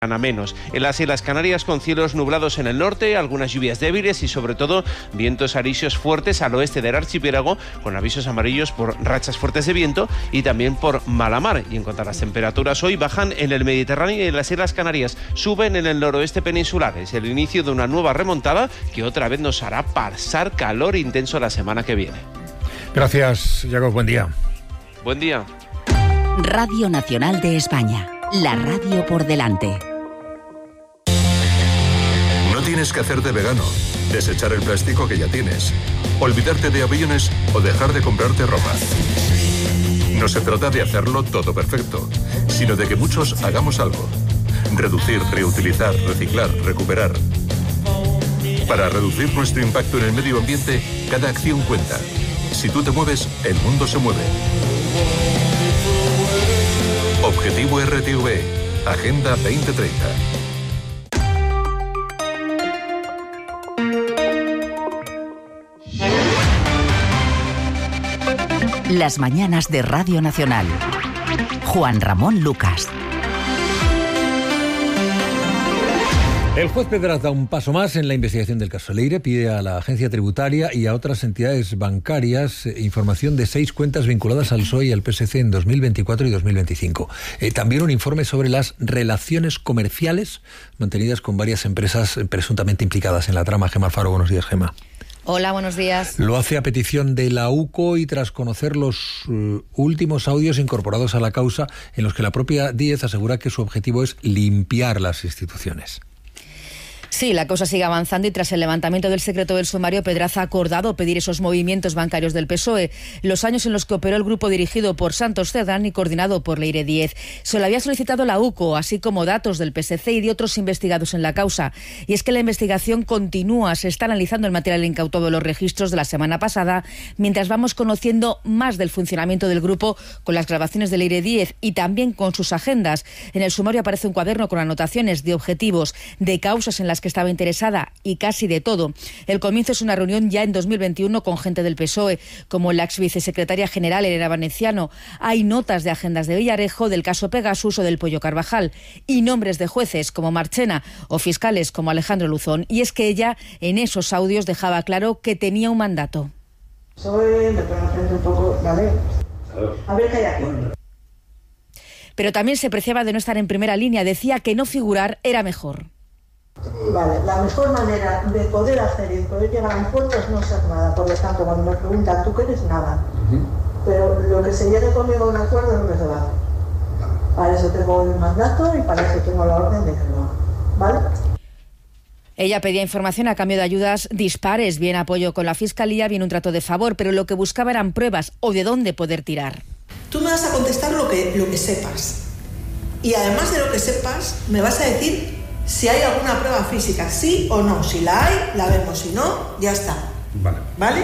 a menos. En las Islas Canarias, con cielos nublados en el norte, algunas lluvias débiles y sobre todo vientos alisios fuertes al oeste del archipiélago, con avisos amarillos por rachas fuertes de viento y también por mala mar. Y en cuanto a las temperaturas, hoy bajan en el Mediterráneo y en las Islas Canarias, suben en el noroeste peninsular. Es el inicio de una nueva remontada que otra vez nos hará pasar calor intenso la semana que viene. Gracias, Yago. Buen día. Buen día. Radio Nacional de España. La radio por delante. No tienes que hacerte vegano, desechar el plástico que ya tienes, olvidarte de aviones o dejar de comprarte ropa. No se trata de hacerlo todo perfecto, sino de que muchos hagamos algo. Reducir, reutilizar, reciclar, recuperar. Para reducir nuestro impacto en el medio ambiente, cada acción cuenta. Si tú te mueves, el mundo se mueve. Objetivo RTV, Agenda 2030. Las mañanas de Radio Nacional. Juan Ramón Lucas. El juez Pedraz da un paso más en la investigación del caso Leire. Pide a la agencia tributaria y a otras entidades bancarias información de 6 cuentas vinculadas al PSOE y al PSC en 2024 y 2025. También un informe sobre las relaciones comerciales mantenidas con varias empresas presuntamente implicadas en la trama. Gemma Alfaro, buenos días, Gemma. Hola, buenos días. Lo hace a petición de la UCO y tras conocer los últimos audios incorporados a la causa en los que la propia Díez asegura que su objetivo es limpiar las instituciones. Sí, la causa sigue avanzando y tras el levantamiento del secreto del sumario, Pedraz ha acordado pedir esos movimientos bancarios del PSOE, los años en los que operó el grupo dirigido por Santos Cerdán y coordinado por Leire Díez. Se lo había solicitado la UCO, así como datos del PSC y de otros investigados en la causa. Y es que la investigación continúa, se está analizando el material incautado de los registros de la semana pasada, mientras vamos conociendo más del funcionamiento del grupo con las grabaciones de Leire Díez y también con sus agendas. En el sumario aparece un cuaderno con anotaciones de objetivos, de causas en las que estaba interesada y casi de todo. El comienzo es una reunión ya en 2021 con gente del PSOE, como la ex vicesecretaria general Elena Valenciano. Hay notas de agendas de Villarejo, del caso Pegasus o del Pollo Carvajal, y nombres de jueces como Marchena o fiscales como Alejandro Luzón. Y es que ella en esos audios dejaba claro que tenía un mandato. Me pongo frente un poco, ¿vale? A ver qué hay aquí. Pero también se preciaba de no estar en primera línea. Decía que no figurar era mejor. Vale, la mejor manera de poder hacer y de poder llegar a un puerto es no ser nada. Por lo tanto, cuando me preguntan, ¿tú qué eres? Nada. Pero lo que se llegue conmigo a un acuerdo es lo que se va a hacer. Para eso tengo el mandato y para eso tengo la orden de que lo haga. ¿Vale? Ella pedía información a cambio de ayudas dispares, bien apoyo con la Fiscalía, bien un trato de favor, pero lo que buscaba eran pruebas o de dónde poder tirar. Tú me vas a contestar lo que sepas. Y además de lo que sepas, me vas a decir si hay alguna prueba física, sí o no. Si la hay, la vemos. Si no, ya está. ¿Vale?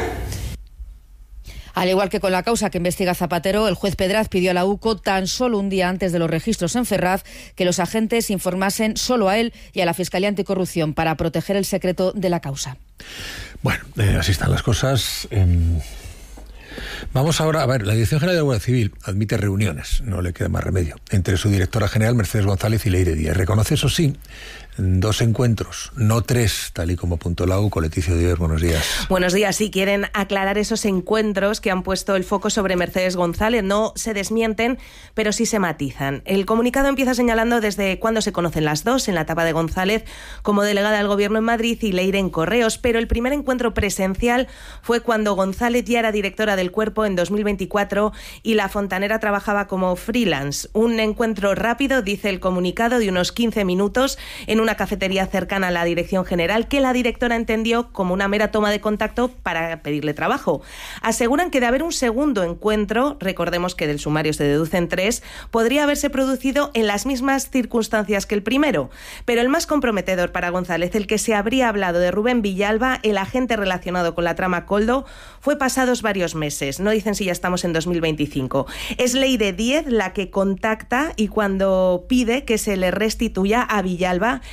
Al igual que con la causa que investiga Zapatero, el juez Pedraz pidió a la UCO tan solo un día antes de los registros en Ferraz que los agentes informasen solo a él y a la Fiscalía Anticorrupción para proteger el secreto de la causa. Bueno, así están las cosas. Vamos ahora a ver, la Dirección General de la Guardia Civil admite reuniones, no le queda más remedio, entre su directora general Mercedes González y Leire Díez. Reconoce, eso sí, 2 encuentros, no 3, tal y como apuntó la UCO. Leticia Díez, buenos días. Buenos días. Sí, quieren aclarar esos encuentros que han puesto el foco sobre Mercedes González. No se desmienten, pero sí se matizan. El comunicado empieza señalando desde cuándo se conocen las dos, en la etapa de González como delegada del Gobierno en Madrid y Leire en Correos, pero el primer encuentro presencial fue cuando González ya era directora del Cuerpo en 2024 y la fontanera trabajaba como freelance. Un encuentro rápido, dice el comunicado, de unos 15 minutos en una cafetería cercana a la Dirección General, que la directora entendió como una mera toma de contacto para pedirle trabajo. Aseguran que de haber un segundo encuentro, recordemos que del sumario se deducen 3, podría haberse producido en las mismas circunstancias que el primero. Pero el más comprometedor para González, el que se habría hablado de Rubén Villalba, el agente relacionado con la trama Koldo, fue pasados varios meses. No dicen si ya estamos en 2025. Es Leire Díez la que contacta y cuando pide que se le restituya a Villalba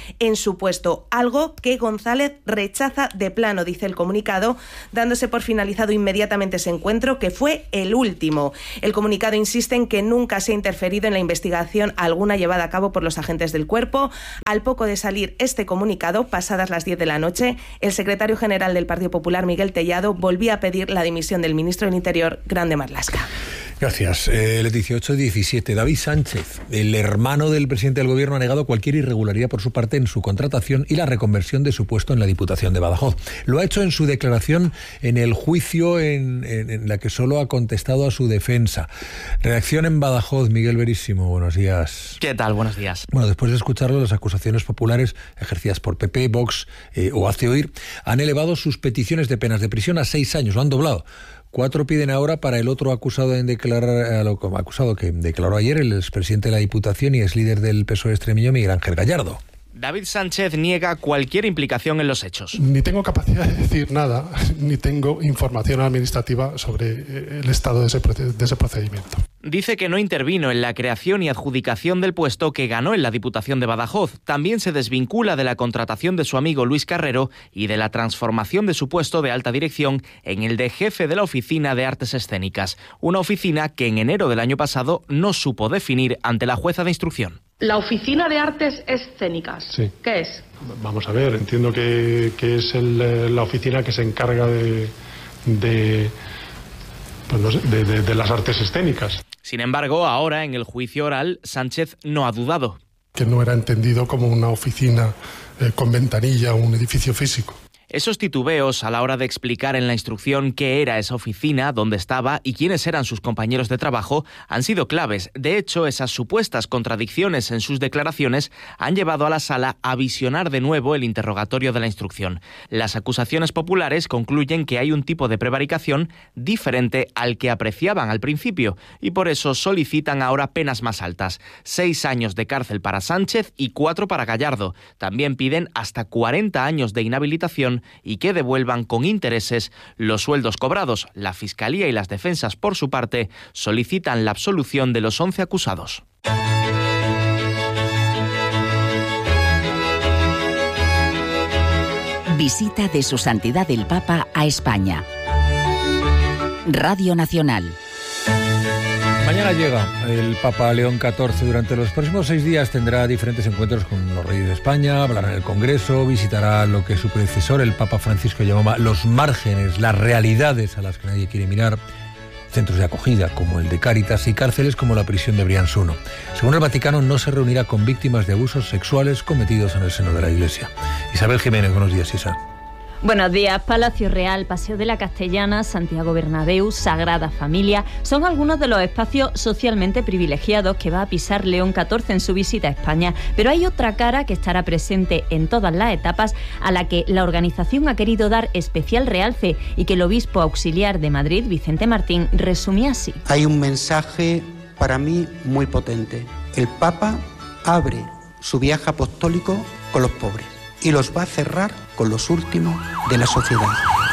en su puesto, algo que González rechaza de plano, dice el comunicado, dándose por finalizado inmediatamente ese encuentro, que fue el último. El comunicado insiste en que nunca se ha interferido en la investigación alguna llevada a cabo por los agentes del cuerpo. Al poco de salir este comunicado, pasadas las 10 de la noche, el secretario general del Partido Popular, Miguel Tellado, volvía a pedir la dimisión del ministro del Interior, Grande Marlaska. Gracias. Leticia, 8:17. David Sánchez, el hermano del presidente del Gobierno, ha negado cualquier irregularidad por su parte en su contratación y la reconversión de su puesto en la Diputación de Badajoz. Lo ha hecho en su declaración en el juicio en la que solo ha contestado a su defensa. Reacción en Badajoz, Miguel Veríssimo, buenos días. ¿Qué tal? Buenos días. Bueno, después de escucharlo, las acusaciones populares ejercidas por PP, Vox o Hazte Oír han elevado sus peticiones de penas de prisión a 6 años, lo han doblado. 4 piden ahora para el otro acusado que declaró ayer, el expresidente de la Diputación y ex líder del PSOE extremeño, Miguel Ángel Gallardo. David Sánchez niega cualquier implicación en los hechos. Ni tengo capacidad de decir nada, ni tengo información administrativa sobre el estado de ese procedimiento. Dice que no intervino en la creación y adjudicación del puesto que ganó en la Diputación de Badajoz. También se desvincula de la contratación de su amigo Luis Carrero y de la transformación de su puesto de alta dirección en el de jefe de la Oficina de Artes Escénicas, una oficina que en enero del año pasado no supo definir ante la jueza de instrucción. La Oficina de Artes Escénicas, sí. ¿Qué es? Vamos a ver, entiendo que es la oficina que se encarga de las artes escénicas. Sin embargo, ahora en el juicio oral, Sánchez no ha dudado. Que no era entendido como una oficina con ventanilla o un edificio físico. Esos titubeos a la hora de explicar en la instrucción qué era esa oficina, dónde estaba y quiénes eran sus compañeros de trabajo han sido claves. De hecho, esas supuestas contradicciones en sus declaraciones han llevado a la sala a visionar de nuevo el interrogatorio de la instrucción. Las acusaciones populares concluyen que hay un tipo de prevaricación diferente al que apreciaban al principio y por eso solicitan ahora penas más altas. 6 años de cárcel para Sánchez y 4 para Gallardo. También piden hasta 40 años de inhabilitación y que devuelvan con intereses los sueldos cobrados. La Fiscalía y las defensas, por su parte, solicitan la absolución de los 11 acusados. Visita de Su Santidad el Papa a España. Radio Nacional. Mañana llega el Papa León XIV. Durante los próximos 6 días tendrá diferentes encuentros con los reyes de España, hablará en el Congreso, visitará lo que su predecesor, el Papa Francisco, llamaba los márgenes, las realidades a las que nadie quiere mirar, centros de acogida como el de Cáritas y cárceles como la prisión de Brians I. Según el Vaticano, no se reunirá con víctimas de abusos sexuales cometidos en el seno de la Iglesia. Isabel Jiménez, buenos días, Isa. Buenos días. Palacio Real, Paseo de la Castellana, Santiago Bernabéu, Sagrada Familia son algunos de los espacios socialmente privilegiados que va a pisar León XIV en su visita a España. Pero hay otra cara que estará presente en todas las etapas, a la que la organización ha querido dar especial realce y que el obispo auxiliar de Madrid, Vicente Martín, resumía así. Hay un mensaje para mí muy potente. El Papa abre su viaje apostólico con los pobres y los va a cerrar con los últimos de la sociedad.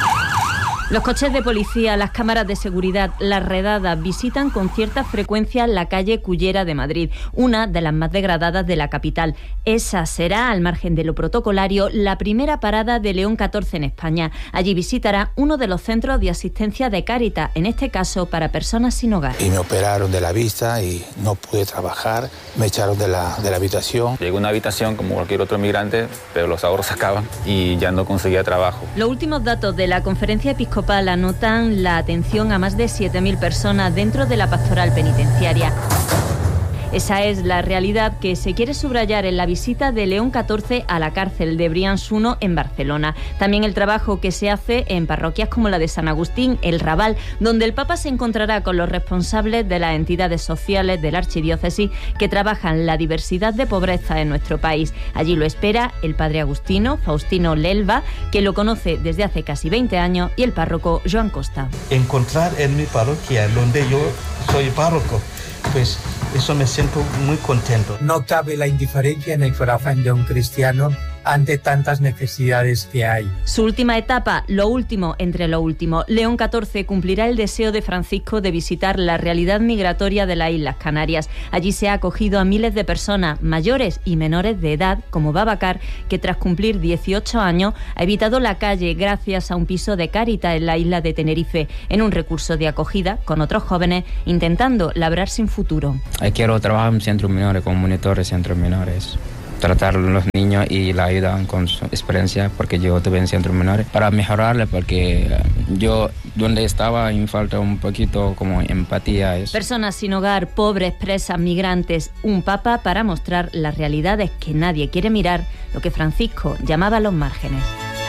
Los coches de policía, las cámaras de seguridad, las redadas visitan con cierta frecuencia la calle Cullera de Madrid, una de las más degradadas de la capital. Esa será, al margen de lo protocolario, la primera parada de León XIV en España. Allí visitará uno de los centros de asistencia de Cáritas, en este caso para personas sin hogar. Y me operaron de la vista y no pude trabajar, me echaron de la habitación. Llegué a una habitación como cualquier otro migrante, pero los ahorros se acaban y ya no conseguía trabajo. Los últimos datos de la Conferencia Episcopal anotan la atención a más de 7.000 personas dentro de la pastoral penitenciaria. Esa es la realidad que se quiere subrayar en la visita de León XIV a la cárcel de Brians I en Barcelona. También el trabajo que se hace en parroquias como la de San Agustín, El Raval, donde el Papa se encontrará con los responsables de las entidades sociales de la archidiócesis que trabajan la diversidad de pobreza en nuestro país. Allí lo espera el padre agustino, Faustino Lelva, que lo conoce desde hace casi 20 años, y el párroco Joan Costa. Encontrar en mi parroquia, donde yo soy párroco, pues eso me siento muy contento. No cabe la indiferencia en el corazón de un cristiano ante tantas necesidades que hay. Su última etapa, lo último entre lo último. León XIV cumplirá el deseo de Francisco de visitar la realidad migratoria de las Islas Canarias. Allí se ha acogido a miles de personas, mayores y menores de edad, como Babacar, que tras cumplir 18 años ha evitado la calle gracias a un piso de Cáritas en la isla de Tenerife, en un recurso de acogida con otros jóvenes intentando labrar sin futuro. Quiero trabajar en centros menores, como monitor de centros menores. Tratar a los niños y la ayudan con su experiencia, porque yo estuve en centros menores, para mejorarle, porque yo donde estaba me falta un poquito como empatía. Personas sin hogar, pobres, presas, migrantes, un papa para mostrar las realidades que nadie quiere mirar, lo que Francisco llamaba los márgenes.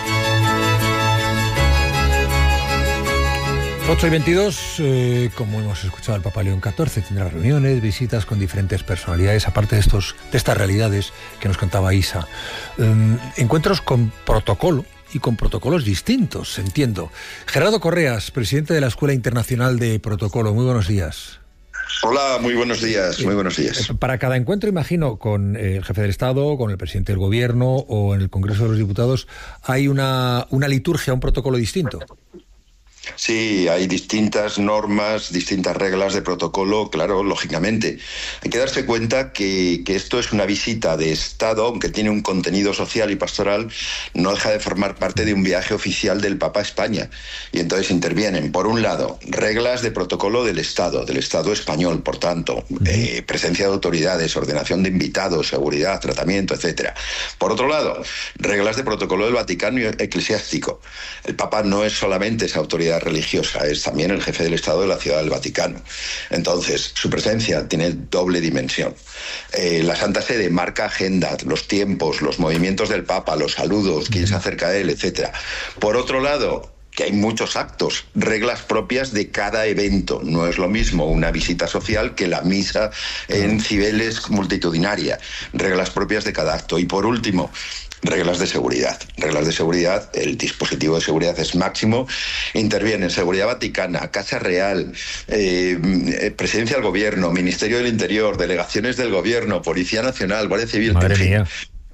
8:22, como hemos escuchado, el Papa León XIV tendrá reuniones, visitas con diferentes personalidades, aparte de estas realidades que nos contaba Isa. Encuentros con protocolo y con protocolos distintos, entiendo. Gerardo Correas, presidente de la Escuela Internacional de Protocolo, muy buenos días. Hola, muy buenos días, muy buenos días. Para cada encuentro, imagino, con el jefe del Estado, con el presidente del Gobierno o en el Congreso de los Diputados, hay una liturgia, un protocolo distinto. Sí, hay distintas normas, distintas reglas de protocolo, claro, lógicamente. Hay que darse cuenta que esto es una visita de Estado, aunque tiene un contenido social y pastoral, no deja de formar parte de un viaje oficial del Papa a España. Y entonces intervienen, por un lado, reglas de protocolo del Estado español, por tanto, presencia de autoridades, ordenación de invitados, seguridad, tratamiento, etcétera. Por otro lado, reglas de protocolo del Vaticano eclesiástico. El Papa no es solamente esa autoridad religiosa, es también el jefe del Estado de la Ciudad del Vaticano. Entonces, su presencia tiene doble dimensión. La Santa Sede marca agenda, los tiempos, los movimientos del Papa, los saludos, quién se acerca a él, etcétera. Por otro lado, que hay muchos actos, reglas propias de cada evento. No es lo mismo una visita social que la misa en Cibeles multitudinaria. Reglas propias de cada acto. Y por último, reglas de seguridad. Reglas de seguridad, el dispositivo de seguridad es máximo. Intervienen Seguridad Vaticana, Casa Real, Presidencia del Gobierno, Ministerio del Interior, delegaciones del Gobierno, Policía Nacional, Guardia Civil. Madre mía.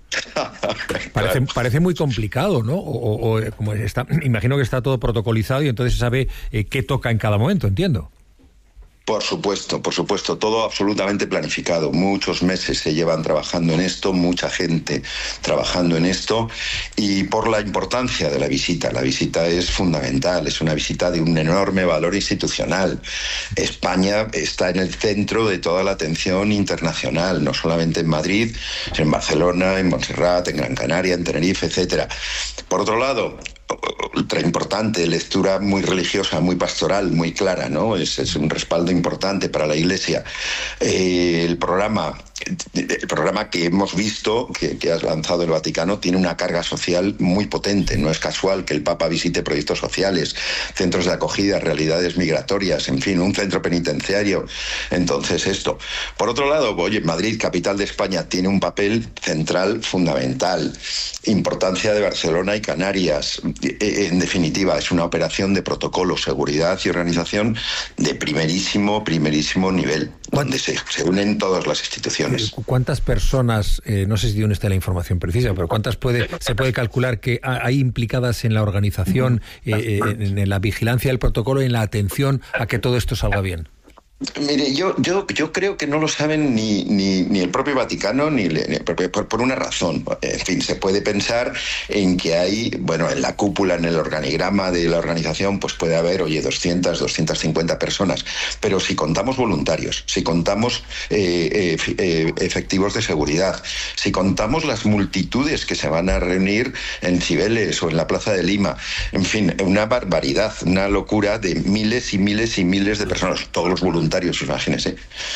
Parece muy complicado, ¿no? O como está, imagino que está todo protocolizado y entonces se sabe qué toca en cada momento, entiendo. Por supuesto, todo absolutamente planificado. Muchos meses se llevan trabajando en esto, mucha gente trabajando en esto, y por la importancia de la visita. La visita es fundamental, es una visita de un enorme valor institucional. España está en el centro de toda la atención internacional, no solamente en Madrid, sino en Barcelona, en Montserrat, en Gran Canaria, en Tenerife, etcétera. Por otro lado, ultra importante, lectura muy religiosa, muy pastoral, muy clara, ¿no? Es un respaldo importante para la Iglesia. El programa que hemos visto, que ha lanzado el Vaticano, tiene una carga social muy potente. No es casual que el Papa visite proyectos sociales, centros de acogida, realidades migratorias, en fin, un centro penitenciario. Entonces esto. Por otro lado, Madrid, capital de España, tiene un papel central fundamental. Importancia de Barcelona y Canarias. En definitiva, es una operación de protocolo, seguridad y organización de primerísimo nivel, donde se unen todas las instituciones. ¿Cuántas personas, no sé si dónde está la información precisa, pero cuántas se puede calcular que hay implicadas en la organización, en la vigilancia del protocolo y en la atención a que todo esto salga bien? Mire, yo creo que no lo saben ni el propio Vaticano por una razón. En fin, se puede pensar en que hay, en la cúpula, en el organigrama de la organización, pues puede haber, 200, 250 personas. Pero si contamos voluntarios, si contamos efectivos de seguridad, si contamos las multitudes que se van a reunir en Cibeles o en la Plaza de Lima, en fin, una barbaridad, una locura de miles y miles y miles de personas, todos los voluntarios. Imagínese.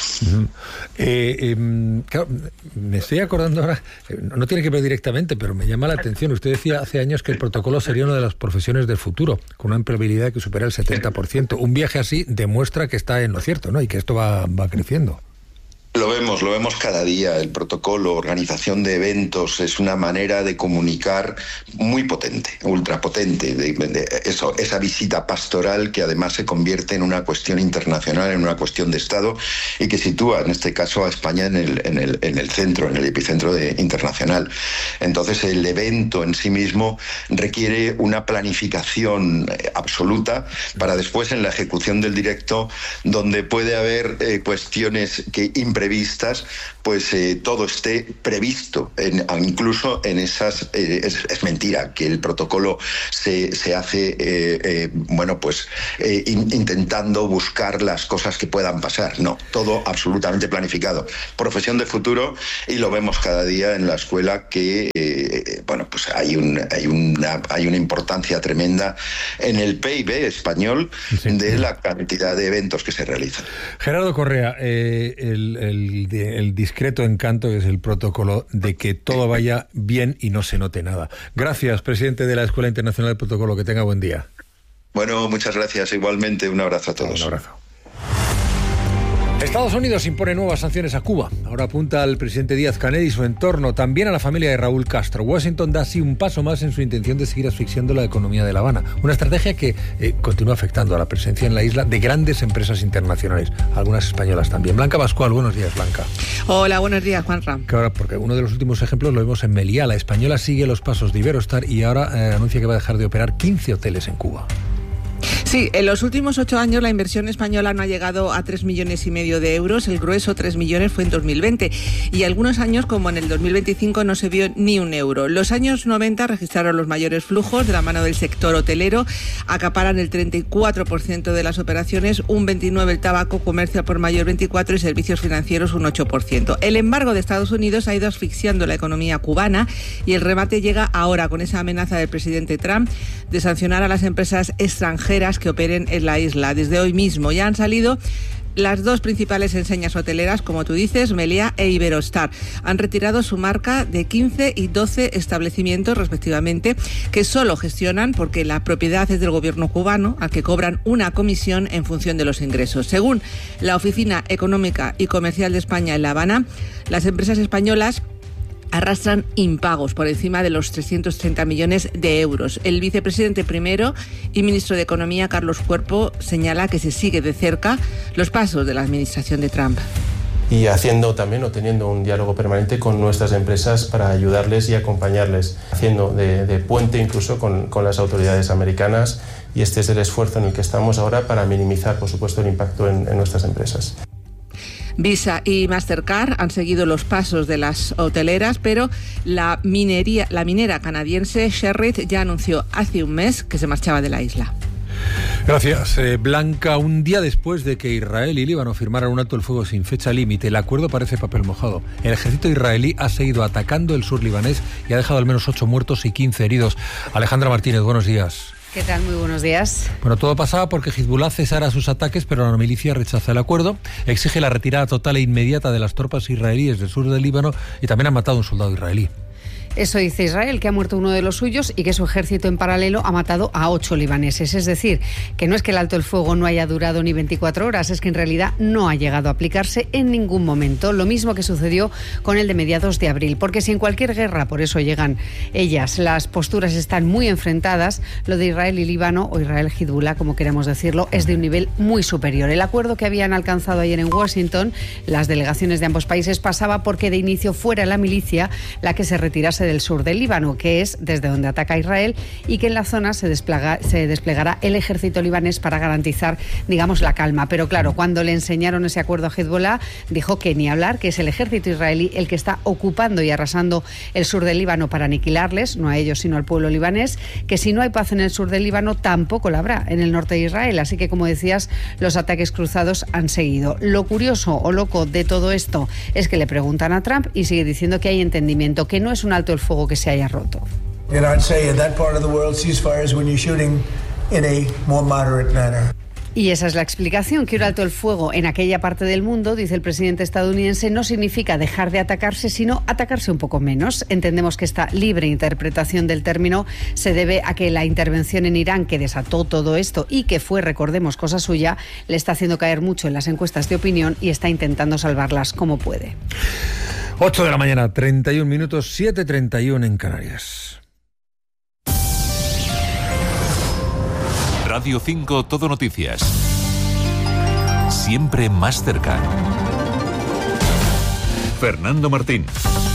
Claro, me estoy acordando ahora, no tiene que ver directamente, pero me llama la atención. Usted decía hace años que el protocolo sería una de las profesiones del futuro, con una empleabilidad que supera el 70%. Un viaje así demuestra que está en lo cierto, ¿no? Y que esto va creciendo. Lo vemos cada día. El protocolo, organización de eventos, es una manera de comunicar muy potente, ultrapotente. Esa visita pastoral que además se convierte en una cuestión internacional, en una cuestión de Estado, y que sitúa, en este caso, a España en el centro, en el epicentro internacional. Entonces, el evento en sí mismo requiere una planificación absoluta para después, en la ejecución del directo, donde puede haber cuestiones que imprevistas, pues todo esté previsto, incluso en esas... es mentira que el protocolo se hace, intentando buscar las cosas que puedan pasar. No, todo absolutamente planificado. Profesión de futuro, y lo vemos cada día en la escuela que, hay una importancia tremenda en el PIB español de la cantidad de eventos que se realizan. Gerardo Correa, el discreto encanto que es el protocolo de que todo vaya bien y no se note nada. Gracias, presidente de la Escuela Internacional del Protocolo. Que tenga buen día. Bueno, muchas gracias. Igualmente, un abrazo a todos. Un abrazo. Estados Unidos impone nuevas sanciones a Cuba. Ahora apunta al presidente Díaz-Canel y su entorno, también a la familia de Raúl Castro. Washington da así un paso más en su intención de seguir asfixiando la economía de La Habana. Una estrategia que continúa afectando a la presencia en la isla de grandes empresas internacionales, algunas españolas también. Blanca Pascual, buenos días, Blanca. Hola, buenos días, Juanra. Claro, porque uno de los últimos ejemplos lo vemos en Meliá. La española sigue los pasos de Iberostar y ahora anuncia que va a dejar de operar 15 hoteles en Cuba. Sí, en los últimos 8 años la inversión española no ha llegado a 3,5 millones de euros, el grueso 3 millones fue en 2020 y algunos años como en el 2025 no se vio ni un euro. Los años 90 registraron los mayores flujos de la mano del sector hotelero, acaparan el 34% de las operaciones, un 29% el tabaco, comercio por mayor 24% y servicios financieros un 8%. El embargo de Estados Unidos ha ido asfixiando la economía cubana y el remate llega ahora con esa amenaza del presidente Trump de sancionar a las empresas extranjeras que operen en la isla. Desde hoy mismo ya han salido las dos principales enseñas hoteleras, como tú dices, Meliá e Iberostar. Han retirado su marca de 15 y 12 establecimientos, respectivamente, que solo gestionan porque la propiedad es del gobierno cubano, al que cobran una comisión en función de los ingresos. Según la Oficina Económica y Comercial de España en La Habana, las empresas españolas arrastran impagos por encima de los 330 millones de euros. El vicepresidente primero y ministro de Economía, Carlos Cuerpo, señala que se sigue de cerca los pasos de la administración de Trump. Y haciendo también o teniendo un diálogo permanente con nuestras empresas para ayudarles y acompañarles, haciendo de puente incluso con las autoridades americanas, y este es el esfuerzo en el que estamos ahora para minimizar, por supuesto, el impacto en nuestras empresas. Visa y Mastercard han seguido los pasos de las hoteleras, pero la minera canadiense Sherritt ya anunció hace un mes que se marchaba de la isla. Gracias, Blanca. Un día después de que Israel y Líbano firmaran un alto el fuego sin fecha límite, el acuerdo parece papel mojado. El ejército israelí ha seguido atacando el sur libanés y ha dejado al menos 8 muertos y 15 heridos. Alejandra Martínez, buenos días. ¿Qué tal? Muy buenos días. Bueno, todo pasaba porque Hezbollah cesara sus ataques, pero la milicia rechaza el acuerdo, exige la retirada total e inmediata de las tropas israelíes del sur del Líbano y también han matado a un soldado israelí. Eso dice Israel, que ha muerto uno de los suyos y que su ejército en paralelo ha matado a 8 libaneses. Es decir, que no es que el alto el fuego no haya durado ni 24 horas, es que en realidad no ha llegado a aplicarse en ningún momento. Lo mismo que sucedió con el de mediados de abril. Porque si en cualquier guerra, por eso llegan ellas, las posturas están muy enfrentadas, lo de Israel y Líbano, o Israel-Hezbollah, como queremos decirlo, es de un nivel muy superior. El acuerdo que habían alcanzado ayer en Washington, las delegaciones de ambos países, pasaba porque de inicio fuera la milicia la que se retirase del sur del Líbano, que es desde donde ataca Israel, y que en la zona se desplegará el ejército libanés para garantizar, digamos, la calma. Pero claro, cuando le enseñaron ese acuerdo a Hezbollah, dijo que ni hablar, que es el ejército israelí el que está ocupando y arrasando el sur del Líbano para aniquilarles, no a ellos sino al pueblo libanés, que si no hay paz en el sur del Líbano tampoco la habrá en el norte de Israel. Así que, como decías, los ataques cruzados han seguido. Lo curioso o loco de todo esto es que le preguntan a Trump y sigue diciendo que hay entendimiento, que no es un alto el fuego que se haya roto. Y esa es la explicación, que un alto el fuego en aquella parte del mundo, dice el presidente estadounidense, no significa dejar de atacarse, sino atacarse un poco menos. Entendemos que esta libre interpretación del término se debe a que la intervención en Irán, que desató todo esto y que fue, recordemos, cosa suya, le está haciendo caer mucho en las encuestas de opinión y está intentando salvarlas como puede. 8 de la mañana, 31 minutos, 7:31 en Canarias. Radio 5 Todo Noticias. Siempre más cerca. Fernando Martín.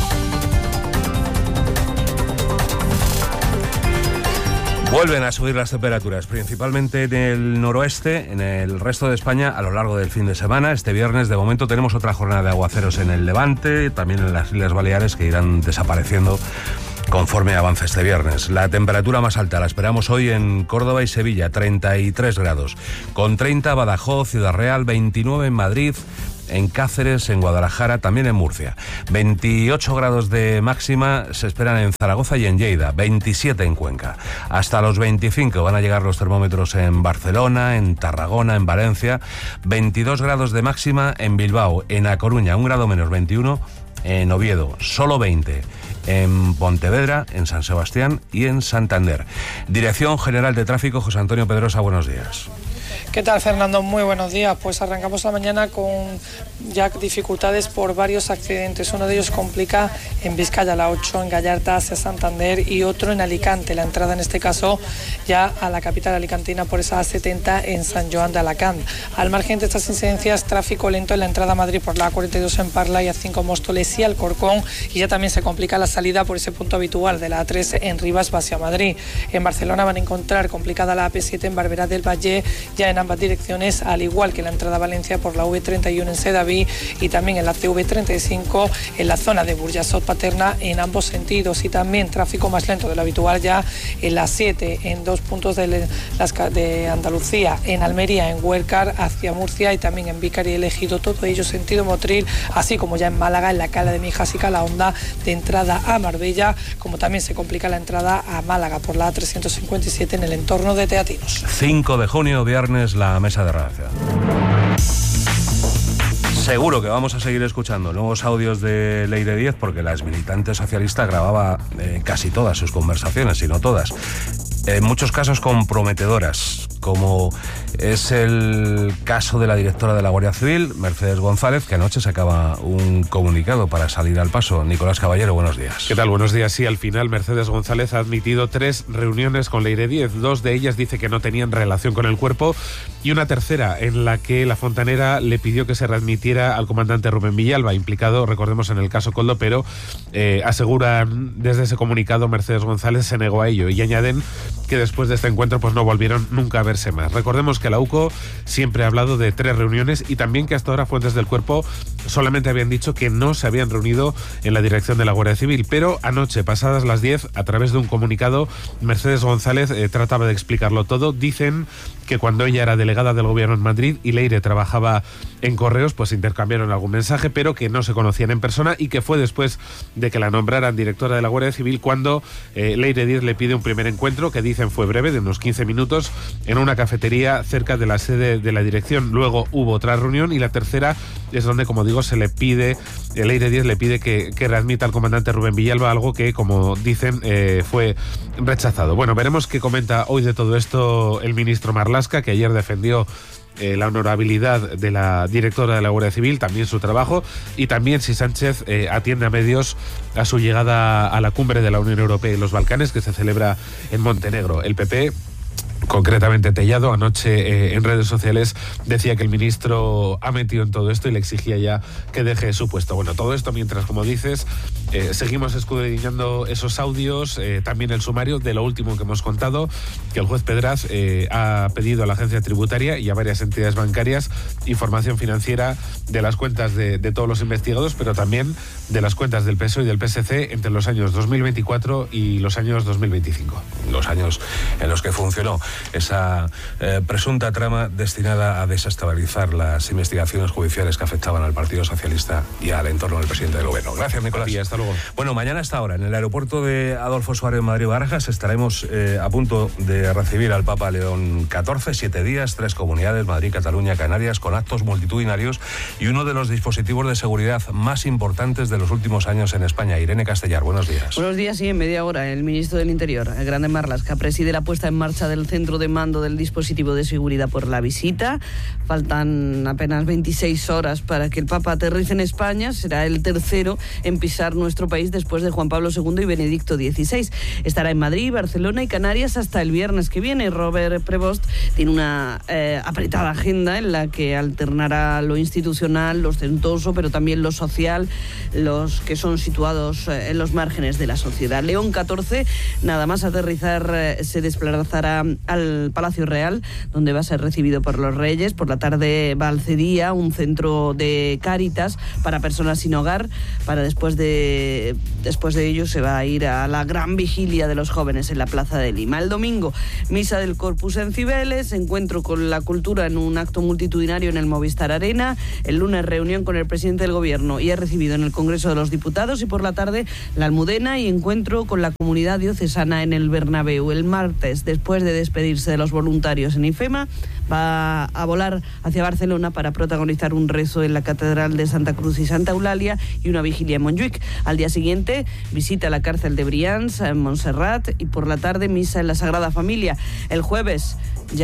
Vuelven a subir las temperaturas, principalmente en el noroeste, en el resto de España, a lo largo del fin de semana. Este viernes, de momento, tenemos otra jornada de aguaceros en el Levante, también en las Islas Baleares, que irán desapareciendo conforme avance este viernes. La temperatura más alta la esperamos hoy en Córdoba y Sevilla, 33 grados. Con 30 Badajoz, Ciudad Real, 29 en Madrid, en Cáceres, en Guadalajara, también en Murcia. 28 grados de máxima se esperan en Zaragoza y en Lleida, 27 en Cuenca. Hasta los 25 van a llegar los termómetros en Barcelona, en Tarragona, en Valencia. 22 grados de máxima en Bilbao, en A Coruña, 1 grado menos, 21 en Oviedo, solo 20 en Pontevedra, en San Sebastián y en Santander. Dirección General de Tráfico, José Antonio Pedrosa, buenos días. ¿Qué tal, Fernando? Muy buenos días. Pues arrancamos la mañana con ya dificultades por varios accidentes. Uno de ellos complica en Vizcaya, la 8 en Gallarta hacia Santander, y otro en Alicante, la entrada en este caso ya a la capital alicantina por esa A70 en San Joan de Alacant. Al margen de estas incidencias, tráfico lento en la entrada a Madrid por la A42 en Parla y A5 Móstoles y Alcorcón, y ya también se complica la salida por ese punto habitual de la A3 en Rivas hacia Madrid. En Barcelona van a encontrar complicada la AP7 en Barberá del Valle, ya en ambas direcciones, al igual que la entrada a Valencia por la V31 en Sedaví y también en la CV35 en la zona de Burjasot Paterna en ambos sentidos, y también tráfico más lento de lo habitual ya en la 7 en dos puntos de Andalucía, en Almería, en Huércar hacia Murcia y también en Vícar y El Ejido, todo ello sentido Motril, así como ya en Málaga en la Cala de Mijas y Calahonda de entrada a Marbella, como también se complica la entrada a Málaga por la A357 en el entorno de Teatinos. 5 de junio, viernes, la mesa de redacción. Seguro que vamos a seguir escuchando nuevos audios de Leire Díez, porque la exmilitante socialista grababa casi todas sus conversaciones, si no todas. En muchos casos comprometedoras, como es el caso de la directora de la Guardia Civil, Mercedes González, que anoche sacaba un comunicado para salir al paso. Nicolás Caballero, buenos días. ¿Qué tal? Buenos días. Sí, al final Mercedes González ha admitido 3 reuniones con Leire Díez. 2 de ellas dice que no tenían relación con el cuerpo, y una tercera en la que la fontanera le pidió que se readmitiera al comandante Rubén Villalba, implicado, recordemos, en el caso Koldo, pero aseguran desde ese comunicado Mercedes González se negó a ello, y añaden que después de este encuentro pues no volvieron nunca a verse más. Recordemos que la UCO siempre ha hablado de 3 reuniones, y también que hasta ahora fuentes del cuerpo solamente habían dicho que no se habían reunido en la dirección de la Guardia Civil, pero anoche, pasadas las 10, a través de un comunicado, Mercedes González trataba de explicarlo todo. Dicen que cuando ella era delegada del gobierno en Madrid y Leire trabajaba en Correos, pues intercambiaron algún mensaje, pero que no se conocían en persona, y que fue después de que la nombraran directora de la Guardia Civil cuando Leire Díez le pide un primer encuentro, que dicen fue breve, de unos 15 minutos, en una cafetería cerca de la sede de la dirección. Luego hubo otra reunión, y la tercera es donde, como digo, se le pide, Leire Díez le pide que readmita al comandante Rubén Villalba, algo que, como dicen, fue rechazado. Bueno, veremos qué comenta hoy de todo esto el ministro Marlaska, que ayer defendió la honorabilidad de la directora de la Guardia Civil, también su trabajo, y también si Sánchez atiende a medios a su llegada a la cumbre de la Unión Europea y los Balcanes, que se celebra en Montenegro. El PP, concretamente Tellado, anoche en redes sociales decía que el ministro ha metido en todo esto y le exigía ya que deje su puesto. Bueno, todo esto mientras, como dices, seguimos escudriñando esos audios, también el sumario de lo último que hemos contado, que el juez Pedraz ha pedido a la agencia tributaria y a varias entidades bancarias información financiera de las cuentas de todos los investigados, pero también de las cuentas del PSOE y del PSC entre los años 2024 y los años 2025. Los años en los que funcionó esa presunta trama destinada a desestabilizar las investigaciones judiciales que afectaban al Partido Socialista y al entorno del presidente del Gobierno. Gracias, Nicolás. Y hasta Hasta luego. Bueno, mañana a esta hora, en el aeropuerto de Adolfo Suárez Madrid-Barajas, estaremos a punto de recibir al Papa León XIV, 7 días, 3 comunidades, Madrid, Cataluña, Canarias, con actos multitudinarios y uno de los dispositivos de seguridad más importantes de los últimos años en España. Irene Castellar, buenos días. Buenos días, sí, en media hora. El ministro del Interior, Grande Marlaska, preside la puesta en marcha del centro de mando del dispositivo de seguridad por la visita. Faltan apenas 26 horas para que el Papa aterrice en España. Será el tercero en pisar nuestro país después de Juan Pablo II y Benedicto XVI. Estará en Madrid, Barcelona y Canarias hasta el viernes que viene. Robert Prevost tiene una apretada agenda en la que alternará lo institucional, lo ostentoso, pero también lo social, los que son situados en los márgenes de la sociedad. León XIV, nada más aterrizar, se desplazará al Palacio Real, donde va a ser recibido por los reyes. Por la tarde va al Cedía, un centro de Cáritas para personas sin hogar, para después de ello se va a ir a la gran vigilia de los jóvenes en la Plaza de Lima. El domingo, misa del Corpus en Cibeles, encuentro con la cultura en un acto multitudinario en el Movistar Arena. El lunes, reunión con el presidente del Gobierno y es recibido en el Congreso de los Diputados. Y por la tarde, la Almudena y encuentro con la comunidad diocesana en el Bernabéu. El martes, después de despedirse de los voluntarios en IFEMA, va a volar hacia Barcelona para protagonizar un rezo en la Catedral de Santa Cruz y Santa Eulalia y una vigilia en Montjuic. Al día siguiente, visita la cárcel de Brians en Montserrat y por la tarde, misa en la Sagrada Familia. El jueves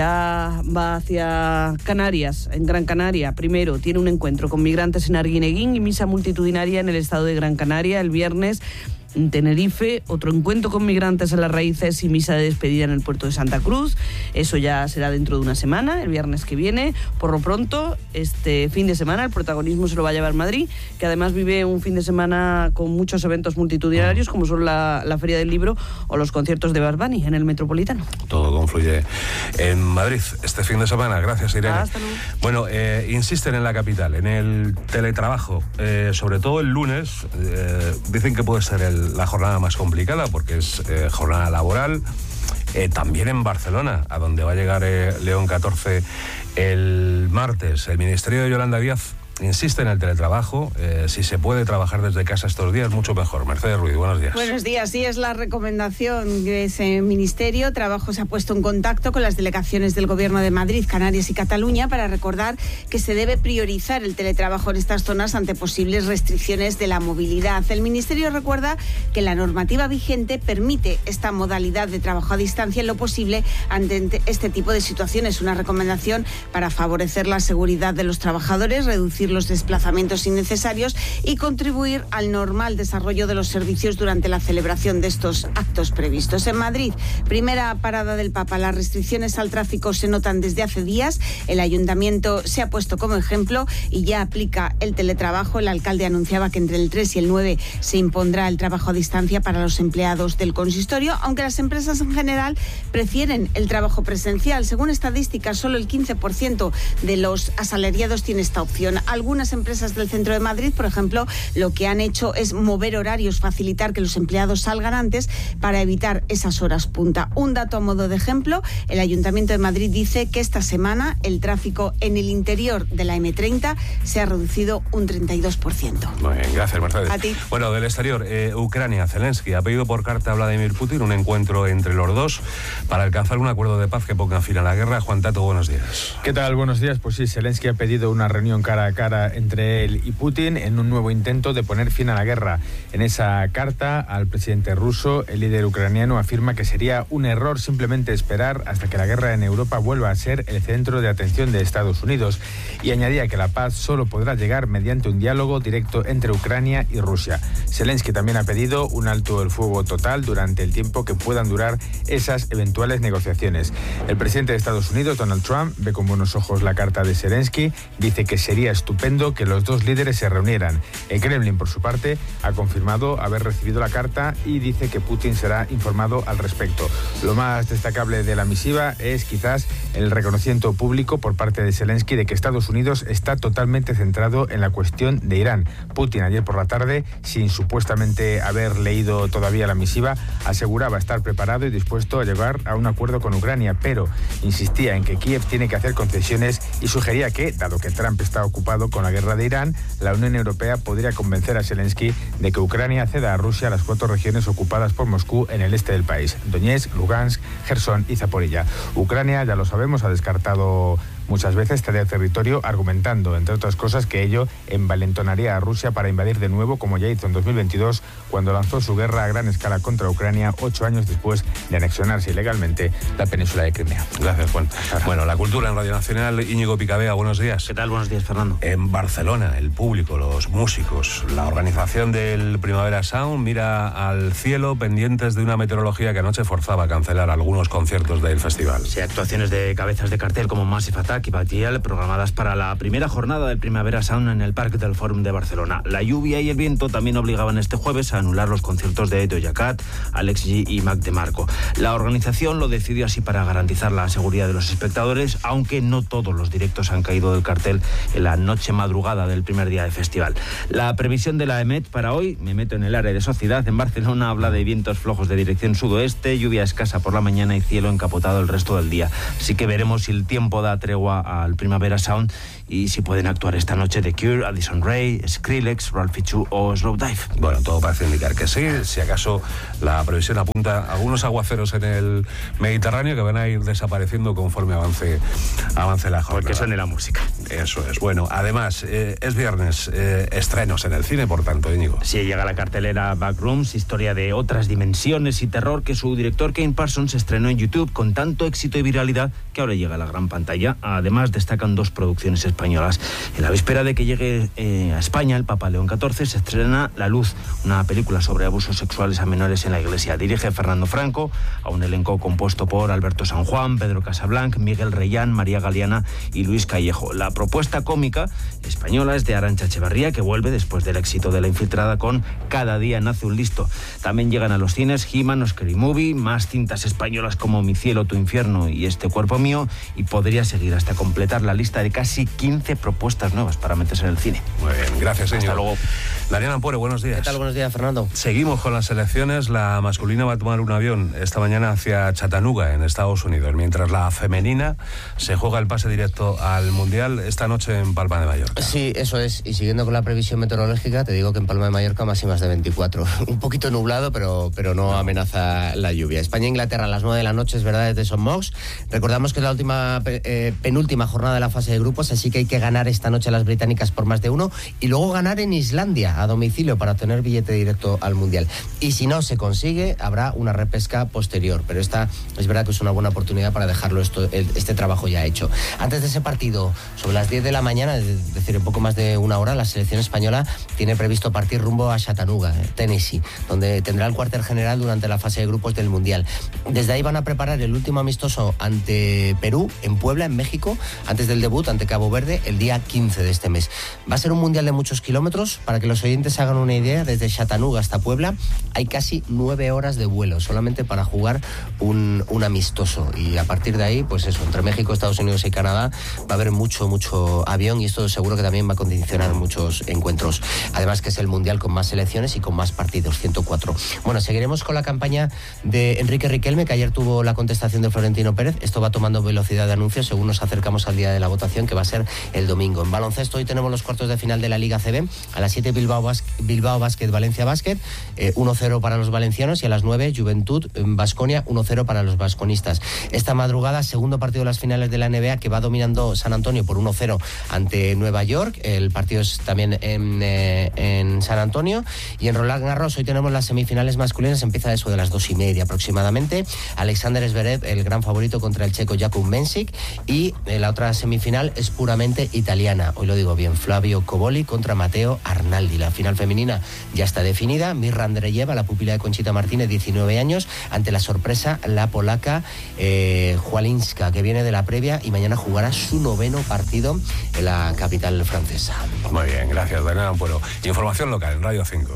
ya va hacia Canarias, en Gran Canaria. Primero tiene un encuentro con migrantes en Arguineguín y misa multitudinaria en el estado de Gran Canaria. El viernes, en Tenerife, otro encuentro con migrantes en Las Raíces y misa de despedida en el puerto de Santa Cruz. Eso ya será dentro de una semana, el viernes que viene. Por lo pronto, este fin de semana el protagonismo se lo va a llevar Madrid, que además vive un fin de semana con muchos eventos multitudinarios, como son la Feria del Libro o los conciertos de Bad Bunny en el Metropolitano. Todo confluye en Madrid este fin de semana. Gracias, Irene. Hasta luego. Bueno, insisten en la capital, en el teletrabajo, sobre todo el lunes. Dicen que puede ser la jornada más complicada porque es jornada laboral. También en Barcelona, a donde va a llegar León XIV el martes. El Ministerio de Yolanda Díaz insiste en el teletrabajo. Si se puede trabajar desde casa estos días, mucho mejor. Mercedes Ruiz, buenos días. Buenos días, sí, es la recomendación de ese ministerio. Trabajo se ha puesto en contacto con las delegaciones del Gobierno de Madrid, Canarias y Cataluña para recordar que se debe priorizar el teletrabajo en estas zonas ante posibles restricciones de la movilidad. El ministerio recuerda que la normativa vigente permite esta modalidad de trabajo a distancia en lo posible ante este tipo de situaciones. Una recomendación para favorecer la seguridad de los trabajadores, reducir los desplazamientos innecesarios y contribuir al normal desarrollo de los servicios durante la celebración de estos actos previstos. En Madrid, primera parada del Papa. Las restricciones al tráfico se notan desde hace días. El ayuntamiento se ha puesto como ejemplo y ya aplica el teletrabajo. El alcalde anunciaba que entre el 3 y el 9 se impondrá el trabajo a distancia para los empleados del consistorio, aunque las empresas en general prefieren el trabajo presencial. Según estadísticas, solo el 15% de los asalariados tiene esta opción. Algunas empresas del centro de Madrid, por ejemplo, lo que han hecho es mover horarios, facilitar que los empleados salgan antes para evitar esas horas punta. Un dato a modo de ejemplo, el Ayuntamiento de Madrid dice que esta semana el tráfico en el interior de la M30 se ha reducido un 32%. Muy bien, gracias, Mercedes. A ti. Bueno, del exterior, Ucrania, Zelensky ha pedido por carta a Vladimir Putin un encuentro entre los dos para alcanzar un acuerdo de paz que ponga fin a la guerra. Juan Tato, buenos días. ¿Qué tal? Buenos días. Pues sí, Zelensky ha pedido una reunión cara a cara entre él y Putin en un nuevo intento de poner fin a la guerra. En esa carta al presidente ruso, el líder ucraniano afirma que sería un error simplemente esperar hasta que la guerra en Europa vuelva a ser el centro de atención de Estados Unidos, y añadía que la paz solo podrá llegar mediante un diálogo directo entre Ucrania y Rusia. Zelensky también ha pedido un alto el fuego total durante el tiempo que puedan durar esas eventuales negociaciones. El presidente de Estados Unidos, Donald Trump, ve con buenos ojos la carta de Zelensky, dice que sería estupendo que los dos líderes se reunieran. El Kremlin, por su parte, ha confirmado haber recibido la carta y dice que Putin será informado al respecto. Lo más destacable de la misiva es quizás el reconocimiento público por parte de Zelensky de que Estados Unidos está totalmente centrado en la cuestión de Irán. Putin ayer por la tarde, sin supuestamente haber leído todavía la misiva, aseguraba estar preparado y dispuesto a llegar a un acuerdo con Ucrania, pero insistía en que Kiev tiene que hacer concesiones y sugería que, dado que Trump está ocupado relacionado con la guerra de Irán, la Unión Europea podría convencer a Zelensky de que Ucrania ceda a Rusia las 4 regiones ocupadas por Moscú en el este del país: Donetsk, Lugansk, Gerson y Zaporilla. Ucrania, ya lo sabemos, ha descartado muchas veces ceder territorio, argumentando, entre otras cosas, que ello envalentonaría a Rusia para invadir de nuevo, como ya hizo en 2022, cuando lanzó su guerra a gran escala contra Ucrania 8 años después de anexionarse ilegalmente la península de Crimea. Gracias, Juan. Bueno, la cultura en Radio Nacional. Íñigo Picabea, buenos días. ¿Qué tal? Buenos días, Fernando. En Barcelona, el público, los músicos, la organización del Primavera Sound mira al cielo pendientes de una meteorología que anoche forzaba a cancelar algunos conciertos del festival. Sí, actuaciones de cabezas de cartel como Massive Attack y Batial programadas para la primera jornada del Primavera Sound en el Parc del Fòrum de Barcelona. La lluvia y el viento también obligaban este jueves a anular los conciertos de Doja Cat, Alex G y Mac DeMarco. La organización lo decidió así para garantizar la seguridad de los espectadores, aunque no todos los directos han caído del cartel en la noche madrugada del primer día de festival. La previsión de la EMET para hoy, me meto en el área de Sociedad, en Barcelona, habla de vientos flojos de dirección sudoeste, lluvia escasa por la mañana y cielo encapotado el resto del día. Así que veremos si el tiempo da tregua al Primavera Sound y si pueden actuar esta noche The Cure, Addison Rae, Skrillex, Ralphie Chu o Slowdive. Bueno, todo parece indicar que sí. Si acaso la previsión apunta a algunos aguaceros en el Mediterráneo que van a ir desapareciendo conforme avance la jornada. Porque suene la música. Eso es. Bueno, además, es viernes, estrenos en el cine, por tanto, Íñigo. Sí, llega la cartelera Backrooms, historia de otras dimensiones y terror, que su director Kane Parsons estrenó en YouTube con tanto éxito y viralidad que ahora llega a la gran pantalla. Además, destacan 2 producciones españolas. En la víspera de que llegue a España el Papa León XIV, se estrena La Luz, una película sobre abusos sexuales a menores en la Iglesia. Dirige Fernando Franco, a un elenco compuesto por Alberto San Juan, Pedro Casablanc, Miguel Reyán, María Galeana y Luis Callejo. La propuesta cómica española es de Arantxa Echevarría, que vuelve después del éxito de La Infiltrada con Cada día nace un listo. También llegan a los cines He-Man, Scary Movie, más cintas españolas como Mi cielo, tu infierno y Este cuerpo mío, y podría seguir hasta completar la lista de casi 15 propuestas nuevas para meterse en el cine. Muy bien, gracias, señor. Hasta luego. Daniel Ampuero, buenos días. ¿Qué tal? Buenos días, Fernando. Seguimos con las selecciones. La masculina va a tomar un avión esta mañana hacia Chattanooga, en Estados Unidos, mientras la femenina se juega el pase directo al Mundial esta noche en Palma de Mallorca. Sí, eso es. Y siguiendo con la previsión meteorológica, te digo que en Palma de Mallorca máximas de 24. Un poquito nublado, pero no amenaza la lluvia. España-Inglaterra a las 9 de la noche, es verdad, desde St. Mox. Recordamos que es la última penúltima jornada de la fase de grupos, así que hay que ganar esta noche a las británicas por más de 1 y luego ganar en Islandia a domicilio para obtener billete directo al Mundial. Y si no se consigue, habrá una repesca posterior, pero esta es verdad que es una buena oportunidad para dejarlo este trabajo ya hecho. Antes de ese partido, sobre las 10 de la mañana, es decir, en poco más de 1 hora, la selección española tiene previsto partir rumbo a Chattanooga, Tennessee, donde tendrá el cuartel general durante la fase de grupos del Mundial. Desde ahí van a preparar el último amistoso ante Perú, en Puebla, en México, antes del debut ante Cabo Verde, el día 15 de este mes. Va a ser un Mundial de muchos kilómetros. Para que los oyentes hagan una idea, desde Chattanooga hasta Puebla hay casi 9 horas de vuelo, solamente para jugar un amistoso. Y a partir de ahí, pues eso, entre México, Estados Unidos y Canadá va a haber mucho avión, y esto seguro que también va a condicionar muchos encuentros. Además que es el Mundial con más selecciones y con más partidos, 104. Bueno, seguiremos con la campaña de Enrique Riquelme, que ayer tuvo la contestación de Florentino Pérez. Esto va tomando velocidad de anuncios según nos acercamos al día de la votación, que va a ser el domingo. En baloncesto hoy tenemos los cuartos de final de la Liga CB. A las 7 Bilbao Basket, Valencia Basket, 1-0 para los valencianos, y a las 9 Juventud Baskonia, 1-0 para los vasconistas. Esta madrugada, segundo partido de las finales de la NBA, que va dominando San Antonio por 1-0 ante Nueva York. El partido es también en San Antonio. Y en Roland Garros hoy tenemos las semifinales masculinas, empieza eso de las 2:30 aproximadamente. Alexander Zverev, el gran favorito, contra el checo Jakub Mensik, y la otra semifinal es puramente italiana, hoy lo digo bien, Flavio Coboli contra Matteo Arnaldi. La final femenina ya está definida. Mirra Andreyeva, la pupila de Conchita Martínez, 19 años, ante la sorpresa, la polaca Jualinska, que viene de la previa y mañana jugará su 9º partido en la capital francesa. Muy bien, gracias, Daniel Ampuero. Información local en Radio 5.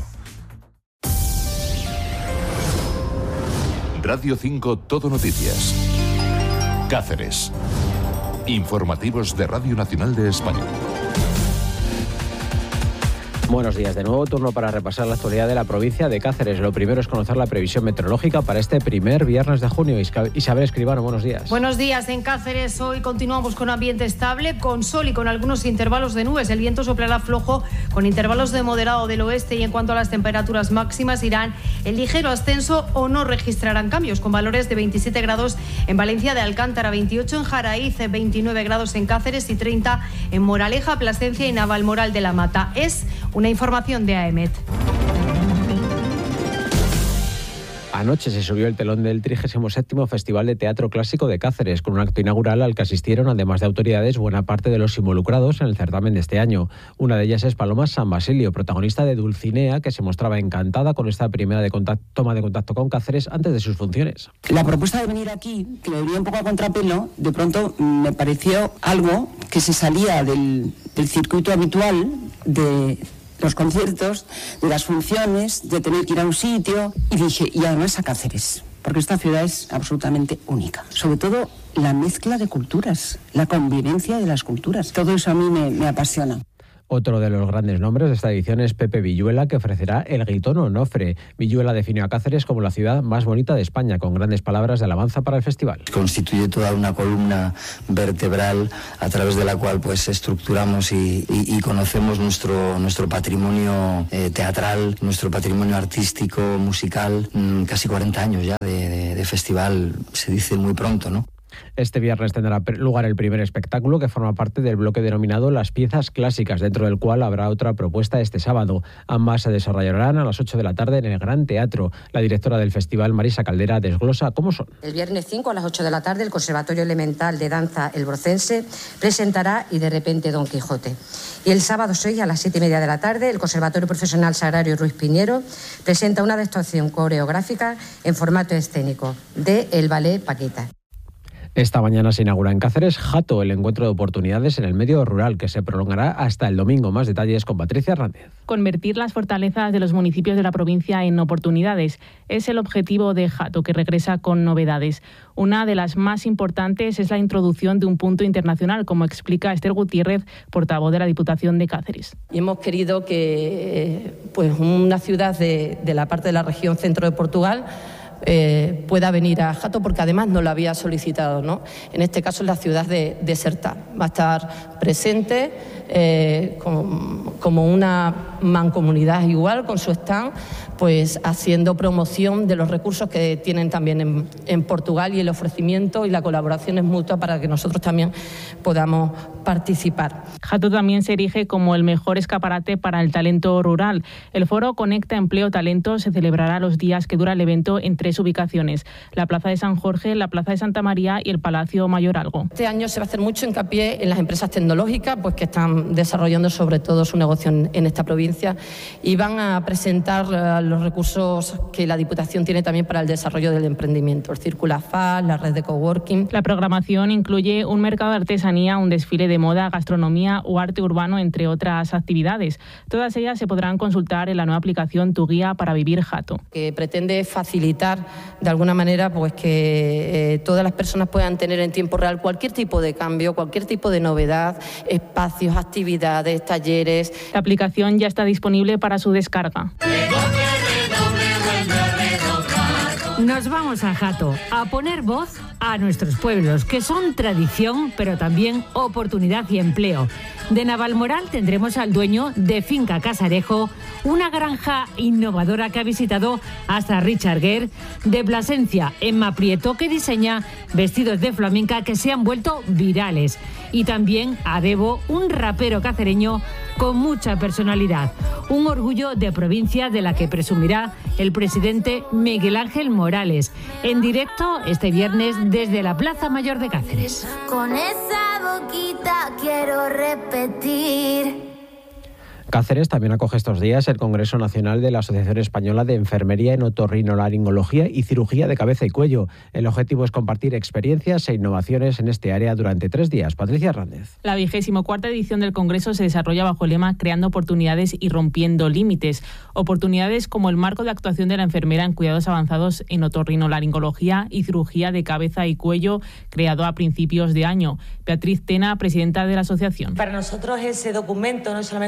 Radio 5 Todo Noticias. Cáceres. Informativos de Radio Nacional de España. Buenos días, de nuevo turno para repasar la actualidad de la provincia de Cáceres. Lo primero es conocer la previsión meteorológica para este primer viernes de junio. Isabel Escribano, buenos días. Buenos días, en Cáceres hoy continuamos con ambiente estable, con sol y con algunos intervalos de nubes. El viento soplará flojo con intervalos de moderado del oeste y en cuanto a las temperaturas máximas irán en ligero ascenso o no registrarán cambios, con valores de 27 grados en Valencia de Alcántara, 28 en Jaraíz, 29 grados en Cáceres y 30 en Moraleja, Plasencia y Navalmoral de la Mata. Es una información de AEMET. Anoche se subió el telón del 37º Festival de Teatro Clásico de Cáceres, con un acto inaugural al que asistieron, además de autoridades, buena parte de los involucrados en el certamen de este año. Una de ellas es Paloma San Basilio, protagonista de Dulcinea, que se mostraba encantada con esta primera toma de contacto con Cáceres antes de sus funciones. La propuesta de venir aquí, que me venía un poco a contrapelo, de pronto me pareció algo que se salía del circuito habitual de los conciertos, de las funciones, de tener que ir a un sitio, y dije, y además a Cáceres, porque esta ciudad es absolutamente única. Sobre todo la mezcla de culturas, la convivencia de las culturas, todo eso a mí me apasiona. Otro de los grandes nombres de esta edición es Pepe Villuela, que ofrecerá El Gitón Onofre. Villuela definió a Cáceres como la ciudad más bonita de España, con grandes palabras de alabanza para el festival. Constituye toda una columna vertebral a través de la cual pues estructuramos y conocemos nuestro patrimonio teatral, nuestro patrimonio artístico, musical. Casi 40 años ya de festival, se dice muy pronto, ¿no? Este viernes tendrá lugar el primer espectáculo, que forma parte del bloque denominado Las Piezas Clásicas, dentro del cual habrá otra propuesta este sábado. Ambas se desarrollarán a las 8 de la tarde en el Gran Teatro. La directora del festival, Marisa Caldera, desglosa cómo son. El viernes 5 a las 8 de la tarde el Conservatorio Elemental de Danza El Brocense presentará Y de repente Don Quijote. Y el sábado 6 a las 7:30 de la tarde el Conservatorio Profesional Sagrario Ruiz Piñero presenta una adaptación coreográfica en formato escénico de el ballet Paquita. Esta mañana se inaugura en Cáceres Jato, el encuentro de oportunidades en el medio rural, que se prolongará hasta el domingo. Más detalles con Patricia Hernández. Convertir las fortalezas de los municipios de la provincia en oportunidades es el objetivo de Jato, que regresa con novedades. Una de las más importantes es la introducción de un punto internacional, como explica Esther Gutiérrez, portavoz de la Diputación de Cáceres. Y hemos querido que una ciudad de la parte de la región centro de Portugal pueda venir a Jato, porque además nos lo había solicitado, ¿no? En este caso es la ciudad de Sertá. Va a estar presente como una mancomunidad igual, con su stand, pues haciendo promoción de los recursos que tienen también en Portugal, y el ofrecimiento y la colaboración es mutua para que nosotros también podamos participar. Jato también se erige como el mejor escaparate para el talento rural. El foro Conecta Empleo Talento se celebrará los días que dura el evento en 3 ubicaciones: la Plaza de San Jorge, la Plaza de Santa María y el Palacio Mayoralgo. Este año se va a hacer mucho hincapié en las empresas tecnológicas, pues que están desarrollando sobre todo su negocio en esta provincia, y van a presentar los recursos que la Diputación tiene también para el desarrollo del emprendimiento: el Círculo FAS, la red de coworking. La programación incluye un mercado de artesanía, un desfile de moda, gastronomía o arte urbano, entre otras actividades. Todas ellas se podrán consultar en la nueva aplicación Tu Guía para Vivir Jato, que pretende facilitar de alguna manera pues que todas las personas puedan tener en tiempo real cualquier tipo de cambio, cualquier tipo de novedad, espacios, actividades, talleres. La aplicación ya está disponible para su descarga. Nos vamos a Jato a poner voz a nuestros pueblos, que son tradición, pero también oportunidad y empleo. De Navalmoral tendremos al dueño de Finca Casarejo, una granja innovadora que ha visitado hasta Richard Gere. De Plasencia, Emma Prieto, que diseña vestidos de flamenca que se han vuelto virales. Y también a Debo, un rapero cacereño con mucha personalidad. Un orgullo de provincia de la que presumirá el presidente Miguel Ángel Morales. En directo este viernes desde la Plaza Mayor de Cáceres. Con esa boquita quiero repetir. Cáceres también acoge estos días el Congreso Nacional de la Asociación Española de Enfermería en Otorrinolaringología y Cirugía de Cabeza y Cuello. El objetivo es compartir experiencias e innovaciones en este área durante 3 días. Patricia Hernández. La 24ª edición del Congreso se desarrolla bajo el lema Creando oportunidades y rompiendo límites. Oportunidades como el marco de actuación de la enfermera en cuidados avanzados en otorrinolaringología y cirugía de cabeza y cuello, creado a principios de año. Beatriz Tena, presidenta de la asociación. Para nosotros ese documento no es solamente un documento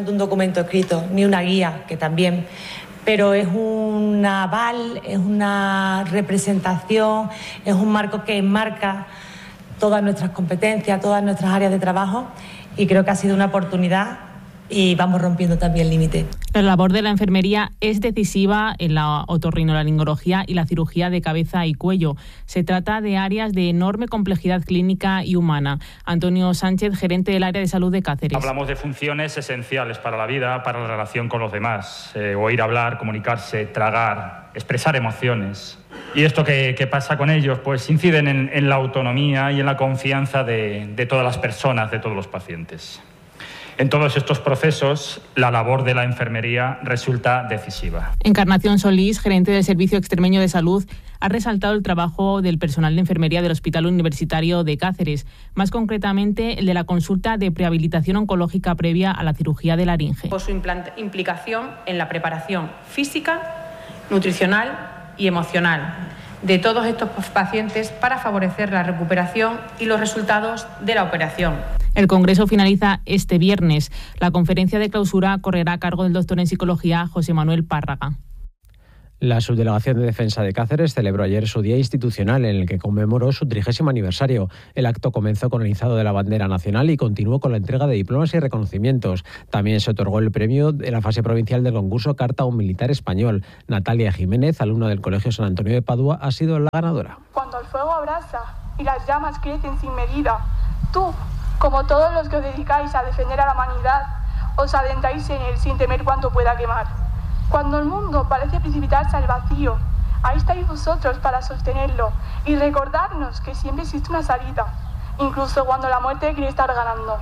documento escrito ni una guía, que también, pero es un aval, es una representación, es un marco que enmarca todas nuestras competencias, todas nuestras áreas de trabajo, y creo que ha sido una oportunidad y vamos rompiendo también el límite. La labor de la enfermería es decisiva en la otorrinolaringología y la cirugía de cabeza y cuello. Se trata de áreas de enorme complejidad clínica y humana. Antonio Sánchez, gerente del área de salud de Cáceres. Hablamos de funciones esenciales para la vida, para la relación con los demás. Oír hablar, comunicarse, tragar, expresar emociones. ¿Y esto qué pasa con ellos? Pues inciden en la autonomía y en la confianza de todas las personas, de todos los pacientes. En todos estos procesos, la labor de la enfermería resulta decisiva. Encarnación Solís, gerente del Servicio Extremeño de Salud, ha resaltado el trabajo del personal de enfermería del Hospital Universitario de Cáceres, más concretamente el de la consulta de prehabilitación oncológica previa a la cirugía de laringe. Por su implicación en la preparación física, nutricional y emocional de todos estos pacientes para favorecer la recuperación y los resultados de la operación. El congreso finaliza este viernes. La conferencia de clausura correrá a cargo del doctor en psicología José Manuel Párraga. La Subdelegación de Defensa de Cáceres celebró ayer su día institucional, en el que conmemoró su 30º aniversario. El acto comenzó con el izado de la bandera nacional y continuó con la entrega de diplomas y reconocimientos. También se otorgó el premio de la fase provincial del concurso Carta a un Militar Español. Natalia Jiménez, alumna del Colegio San Antonio de Padua, ha sido la ganadora. Cuando el fuego abraza y las llamas crecen sin medida, tú, como todos los que os dedicáis a defender a la humanidad, os adentráis en él sin temer cuánto pueda quemar. Cuando el mundo parece precipitarse al vacío, ahí estáis vosotros para sostenerlo y recordarnos que siempre existe una salida, incluso cuando la muerte quiere estar ganando.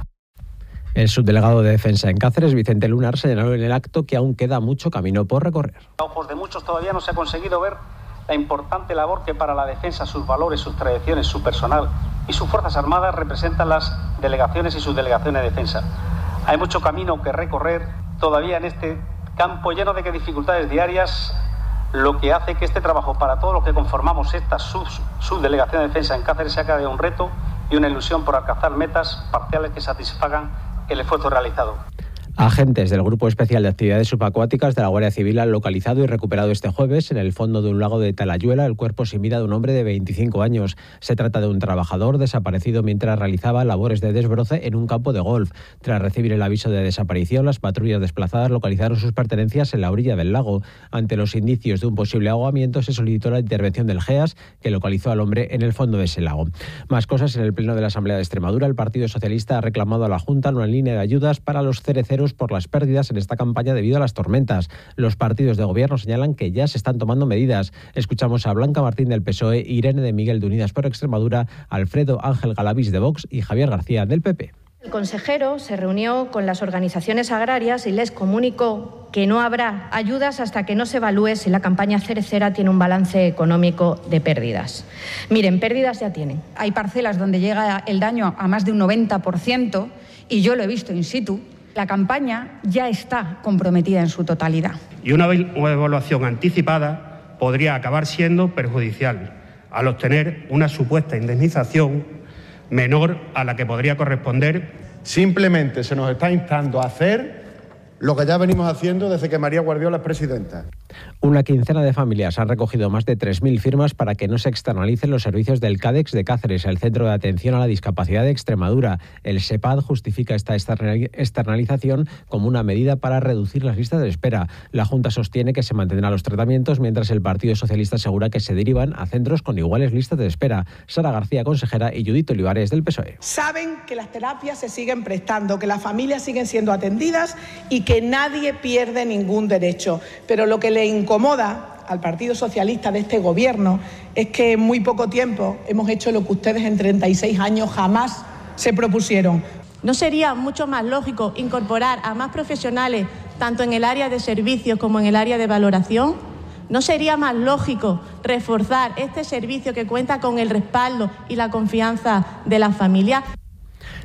El subdelegado de Defensa en Cáceres, Vicente Lunar, señaló en el acto que aún queda mucho camino por recorrer. A ojos de muchos todavía no se ha conseguido ver la importante labor que para la defensa, sus valores, sus tradiciones, su personal y sus Fuerzas Armadas representan las delegaciones y subdelegaciones de defensa. Hay mucho camino que recorrer todavía en este campo lleno de dificultades diarias, lo que hace que este trabajo para todos los que conformamos esta subdelegación de defensa en Cáceres sea cada día un reto y una ilusión por alcanzar metas parciales que satisfagan el esfuerzo realizado. Agentes del Grupo Especial de Actividades Subacuáticas de la Guardia Civil han localizado y recuperado este jueves en el fondo de un lago de Talayuela el cuerpo sin vida de un hombre de 25 años. Se trata de un trabajador desaparecido mientras realizaba labores de desbroce en un campo de golf. Tras recibir el aviso de desaparición, las patrullas desplazadas localizaron sus pertenencias en la orilla del lago. Ante los indicios de un posible ahogamiento, se solicitó la intervención del GEAS, que localizó al hombre en el fondo de ese lago. Más cosas. En el Pleno de la Asamblea de Extremadura, el Partido Socialista ha reclamado a la Junta una línea de ayudas para los cereceros por las pérdidas en esta campaña debido a las tormentas. Los partidos de gobierno señalan que ya se están tomando medidas. Escuchamos a Blanca Martín del PSOE, Irene de Miguel de Unidas por Extremadura, Alfredo Ángel Galavis de Vox y Javier García del PP. El consejero se reunió con las organizaciones agrarias y les comunicó que no habrá ayudas hasta que no se evalúe si la campaña cerecera tiene un balance económico de pérdidas. Miren, pérdidas ya tienen. Hay parcelas donde llega el daño a más de un 90% y yo lo he visto in situ. La campaña ya está comprometida en su totalidad. Y una evaluación anticipada podría acabar siendo perjudicial al obtener una supuesta indemnización menor a la que podría corresponder. Simplemente se nos está instando a hacer lo que ya venimos haciendo desde que María Guardiola es presidenta. Una quincena de familias han recogido más de 3.000 firmas para que no se externalicen los servicios del CADEX de Cáceres, el Centro de Atención a la Discapacidad de Extremadura. El SEPAD justifica esta externalización como una medida para reducir las listas de espera. La Junta sostiene que se mantendrán los tratamientos, mientras el Partido Socialista asegura que se derivan a centros con iguales listas de espera. Sara García, consejera, y Judith Olivares, del PSOE. Saben que las terapias se siguen prestando, que las familias siguen siendo atendidas y que nadie pierde ningún derecho. Pero lo que le incomoda al Partido Socialista de este gobierno es que en muy poco tiempo hemos hecho lo que ustedes en 36 años jamás se propusieron. ¿No sería mucho más lógico incorporar a más profesionales tanto en el área de servicios como en el área de valoración? ¿No sería más lógico reforzar este servicio que cuenta con el respaldo y la confianza de las familias?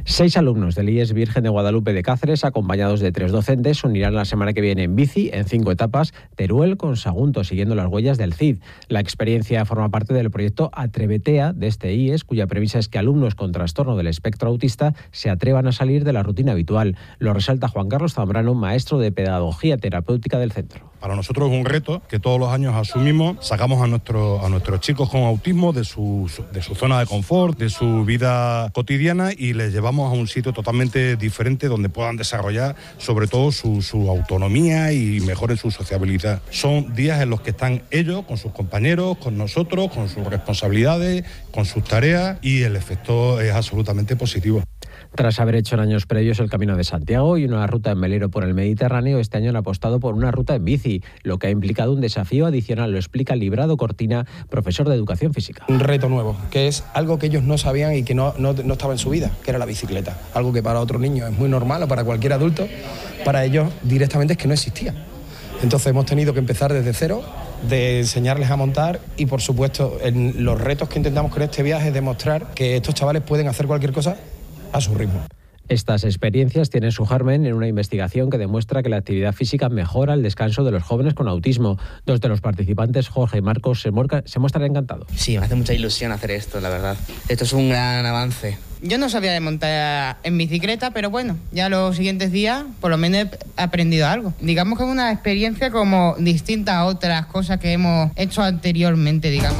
6 alumnos del IES Virgen de Guadalupe de Cáceres, acompañados de 3 docentes, se unirán la semana que viene en bici en 5 etapas Teruel con Sagunto, siguiendo las huellas del CID. La experiencia forma parte del proyecto Atrevetea de este IES, cuya premisa es que alumnos con trastorno del espectro autista se atrevan a salir de la rutina habitual. Lo resalta Juan Carlos Zambrano, maestro de Pedagogía Terapéutica del centro. Para nosotros es un reto que todos los años asumimos, sacamos a nuestros chicos con autismo de su zona de confort, de su vida cotidiana, y les llevamos a un sitio totalmente diferente donde puedan desarrollar sobre todo su autonomía y mejoren su sociabilidad. Son días en los que están ellos con sus compañeros, con nosotros, con sus responsabilidades, con sus tareas, y el efecto es absolutamente positivo. Tras haber hecho en años previos el Camino de Santiago y una ruta en velero por el Mediterráneo, este año han apostado por una ruta en bici, lo que ha implicado un desafío adicional, lo explica Librado Cortina, profesor de Educación Física. Un reto nuevo, que es algo que ellos no sabían y que no estaba en su vida, que era la bicicleta. Algo que para otros niños es muy normal o para cualquier adulto, para ellos directamente es que no existía. Entonces hemos tenido que empezar desde cero, de enseñarles a montar, y por supuesto en los retos que intentamos con este viaje es demostrar que estos chavales pueden hacer cualquier cosa a su ritmo. Estas experiencias tienen su germen en una investigación que demuestra que la actividad física mejora el descanso de los jóvenes con autismo. 2 de los participantes, Jorge y Marcos, se muestran encantados. Sí, me hace mucha ilusión hacer esto, la verdad. Esto es un gran avance. Yo no sabía de montar en bicicleta, pero bueno, ya los siguientes días por lo menos he aprendido algo. Digamos que es una experiencia como distinta a otras cosas que hemos hecho anteriormente, digamos.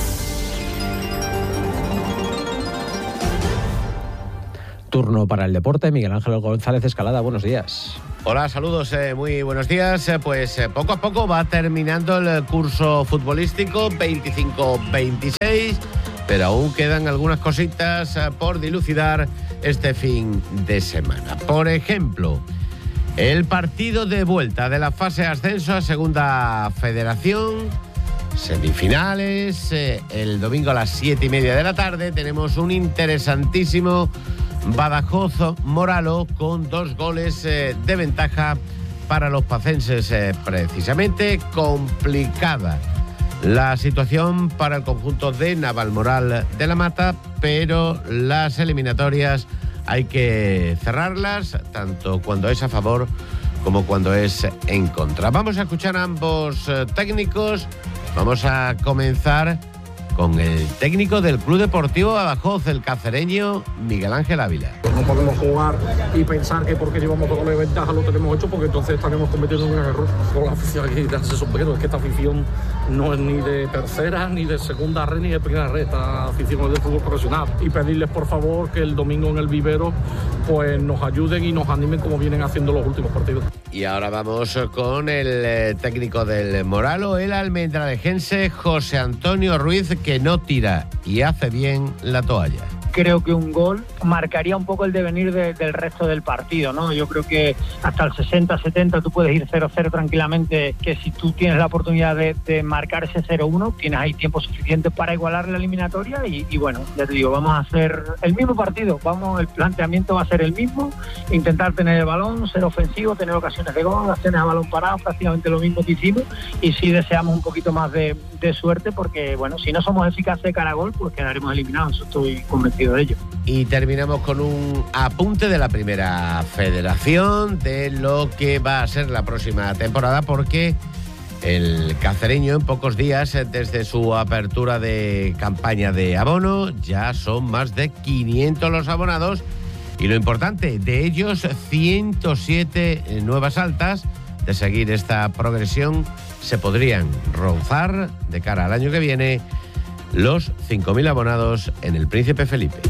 Turno para el deporte. Miguel Ángel González Escalada, buenos días. Hola, saludos, muy buenos días. Pues poco a poco va terminando el curso futbolístico 25-26, pero aún quedan algunas cositas por dilucidar este fin de semana. Por ejemplo, el partido de vuelta de la fase de ascenso a Segunda Federación, semifinales, el domingo a las 7:30 de la tarde tenemos un interesantísimo Badajoz-Moralo con 2 goles de ventaja para los pacenses. Precisamente complicada la situación para el conjunto de Navalmoral de la Mata, pero las eliminatorias hay que cerrarlas tanto cuando es a favor como cuando es en contra. Vamos a escuchar a ambos técnicos. Vamos a comenzar con el técnico del Club Deportivo Badajoz, el cacereño Miguel Ángel Ávila. No podemos jugar y pensar que porque llevamos 2 goles de ventaja lo tenemos hecho, porque entonces estaremos cometiendo un gran error. Con la afición aquí de sombrero, es que esta afición no es ni de tercera, ni de segunda red, ni de primera red. Esta afición es de fútbol profesional. Y pedirles por favor que el domingo en el vivero pues nos ayuden y nos animen como vienen haciendo los últimos partidos. Y ahora vamos con el técnico del Moralo, el almendralejense José Antonio Ruiz, que no tira y hace bien la toalla. Creo que un gol marcaría un poco el devenir del resto del partido, ¿no? Yo creo que hasta el 60-70 tú puedes ir 0-0 tranquilamente, que si tú tienes la oportunidad de marcar ese 0-1, tienes ahí tiempo suficiente para igualar la eliminatoria y bueno, ya te digo, vamos a hacer el mismo partido, el planteamiento va a ser el mismo, intentar tener el balón, ser ofensivo, tener ocasiones de gol, acciones a balón parado, prácticamente lo mismo que hicimos, y sí deseamos un poquito más de suerte, porque bueno, si no somos eficaces de cara a gol, pues quedaremos eliminados, eso estoy convencido de ello. Y terminamos con un apunte de la Primera Federación de lo que va a ser la próxima temporada, porque el cacereño en pocos días desde su apertura de campaña de abono ya son más de 500 los abonados, y lo importante, de ellos 107 nuevas altas. De seguir esta progresión se podrían rozar de cara al año que viene los 5.000 abonados en el Príncipe Felipe.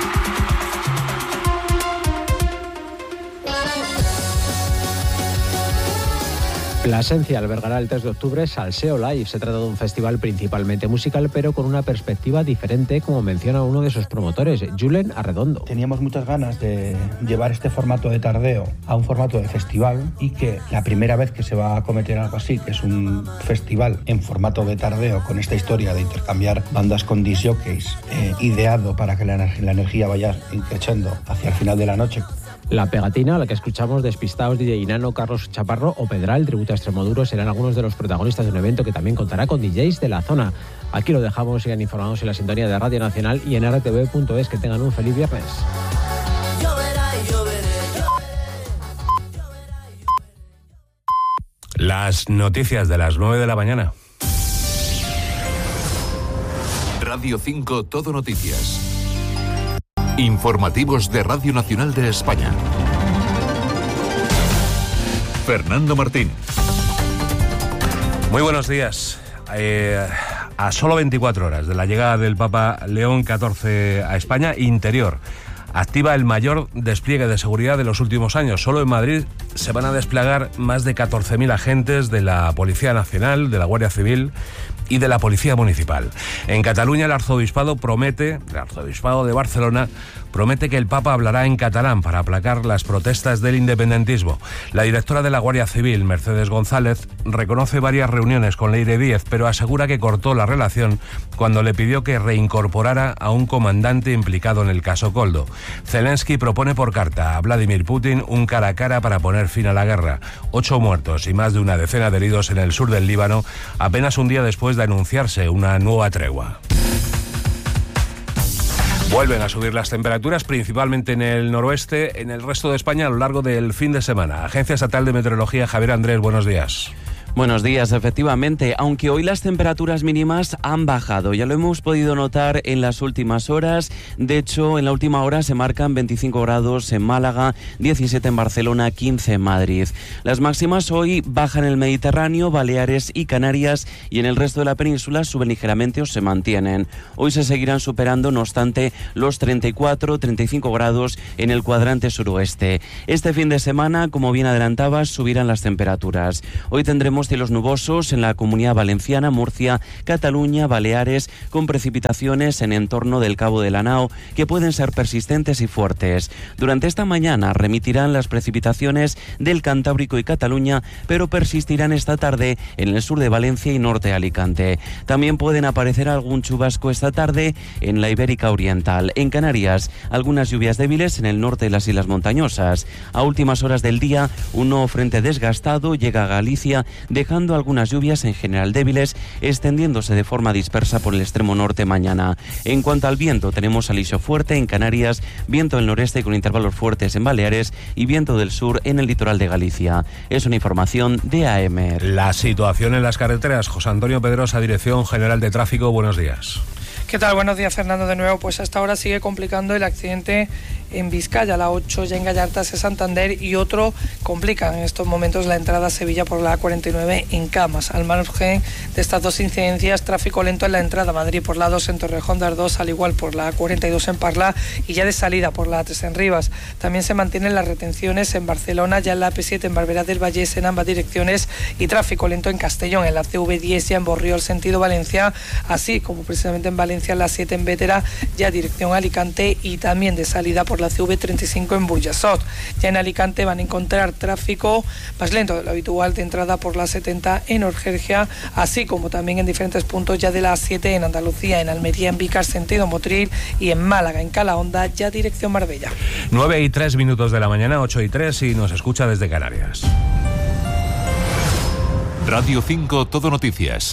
Plasencia albergará el 3 de octubre Salseo Live. Se trata de un festival principalmente musical, pero con una perspectiva diferente, como menciona uno de sus promotores, Julen Arredondo. Teníamos muchas ganas de llevar este formato de tardeo a un formato de festival, y que la primera vez que se va a cometer algo así, que es un festival en formato de tardeo, con esta historia de intercambiar bandas con disc jockeys, ideado para que la energía vaya creciendo hacia el final de la noche. La Pegatina, a la que escuchamos, Despistaos, DJ Inano, Carlos Chaparro o Pedral, tributo a Extremoduro, serán algunos de los protagonistas de un evento que también contará con DJs de la zona. Aquí lo dejamos, sigan informados en la sintonía de Radio Nacional y en rtv.es. Que tengan un feliz viernes. Las noticias de las 9 de la mañana. Radio 5 Todo Noticias. Informativos de Radio Nacional de España. Fernando Martín. Muy buenos días. A solo 24 horas de la llegada del Papa León XIV a España, Interior activa el mayor despliegue de seguridad de los últimos años. Solo en Madrid se van a desplegar más de 14.000 agentes de la Policía Nacional, de la Guardia Civil y de la Policía Municipal. En Cataluña, el Arzobispado de Barcelona promete que el Papa hablará en catalán para aplacar las protestas del independentismo. La directora de la Guardia Civil, Mercedes González, reconoce varias reuniones con Leire Díez, pero asegura que cortó la relación cuando le pidió que reincorporara a un comandante implicado en el caso Koldo. Zelensky propone por carta a Vladimir Putin un cara a cara para poner fin a la guerra. 8 muertos y más de una decena de heridos en el sur del Líbano, apenas un día después de anunciarse una nueva tregua. Vuelven a subir las temperaturas, principalmente en el noroeste, en el resto de España a lo largo del fin de semana. Agencia Estatal de Meteorología, Javier Andrés, buenos días. Buenos días, efectivamente, aunque hoy las temperaturas mínimas han bajado, ya lo hemos podido notar en las últimas horas. De hecho, en la última hora se marcan 25 grados en Málaga, 17 en Barcelona, 15 en Madrid. Las máximas hoy bajan en el Mediterráneo, Baleares y Canarias, y en el resto de la península suben ligeramente o se mantienen. Hoy se seguirán superando, no obstante, los 34-35 grados en el cuadrante suroeste. Este fin de semana, como bien adelantabas, subirán las temperaturas. Hoy tendremos cielos nubosos en la Comunidad Valenciana, Murcia, Cataluña, Baleares, con precipitaciones en entorno del Cabo de la Nao que pueden ser persistentes y fuertes. Durante esta mañana remitirán las precipitaciones del Cantábrico y Cataluña, pero persistirán esta tarde en el sur de Valencia y norte de Alicante. También pueden aparecer algún chubasco esta tarde en la Ibérica Oriental. En Canarias, algunas lluvias débiles en el norte de las Islas Montañosas. A últimas horas del día, un nuevo frente desgastado llega a Galicia, dejando algunas lluvias en general débiles, extendiéndose de forma dispersa por el extremo norte mañana. En cuanto al viento, tenemos alisio fuerte en Canarias, viento del noreste con intervalos fuertes en Baleares y viento del sur en el litoral de Galicia. Es una información de AEMER. La situación en las carreteras. José Antonio Pedrosa, Dirección General de Tráfico, buenos días. ¿Qué tal? Buenos días, Fernando, de nuevo. Pues hasta ahora sigue complicando el accidente en Vizcaya, la 8 ya en Gallartas, Santander, y otro complica en estos momentos la entrada a Sevilla por la A49 en Camas. Al margen de estas dos incidencias, tráfico lento en la entrada a Madrid por la 2 en Torrejón de Ardoz, al igual por la A42 en Parla y ya de salida por la A3 en Rivas. También se mantienen las retenciones en Barcelona, ya en la AP7 en Barberá del Vallés en ambas direcciones, y tráfico lento en Castellón, en la CV10 ya en Borriol sentido Valencia, así como precisamente en Valencia la 7 en Vétera, ya dirección Alicante, y también de salida por la CV35 en Burjasot. Ya en Alicante van a encontrar tráfico más lento de lo habitual de entrada por la 70 en Orgergia, así como también en diferentes puntos ya de la 7 en Andalucía, en Almería, en Vícar sentido Motril, y en Málaga, en Calahonda, ya dirección Marbella. 9:03 de la mañana, 8:03, y nos escucha desde Canarias. Radio 5 Todo Noticias.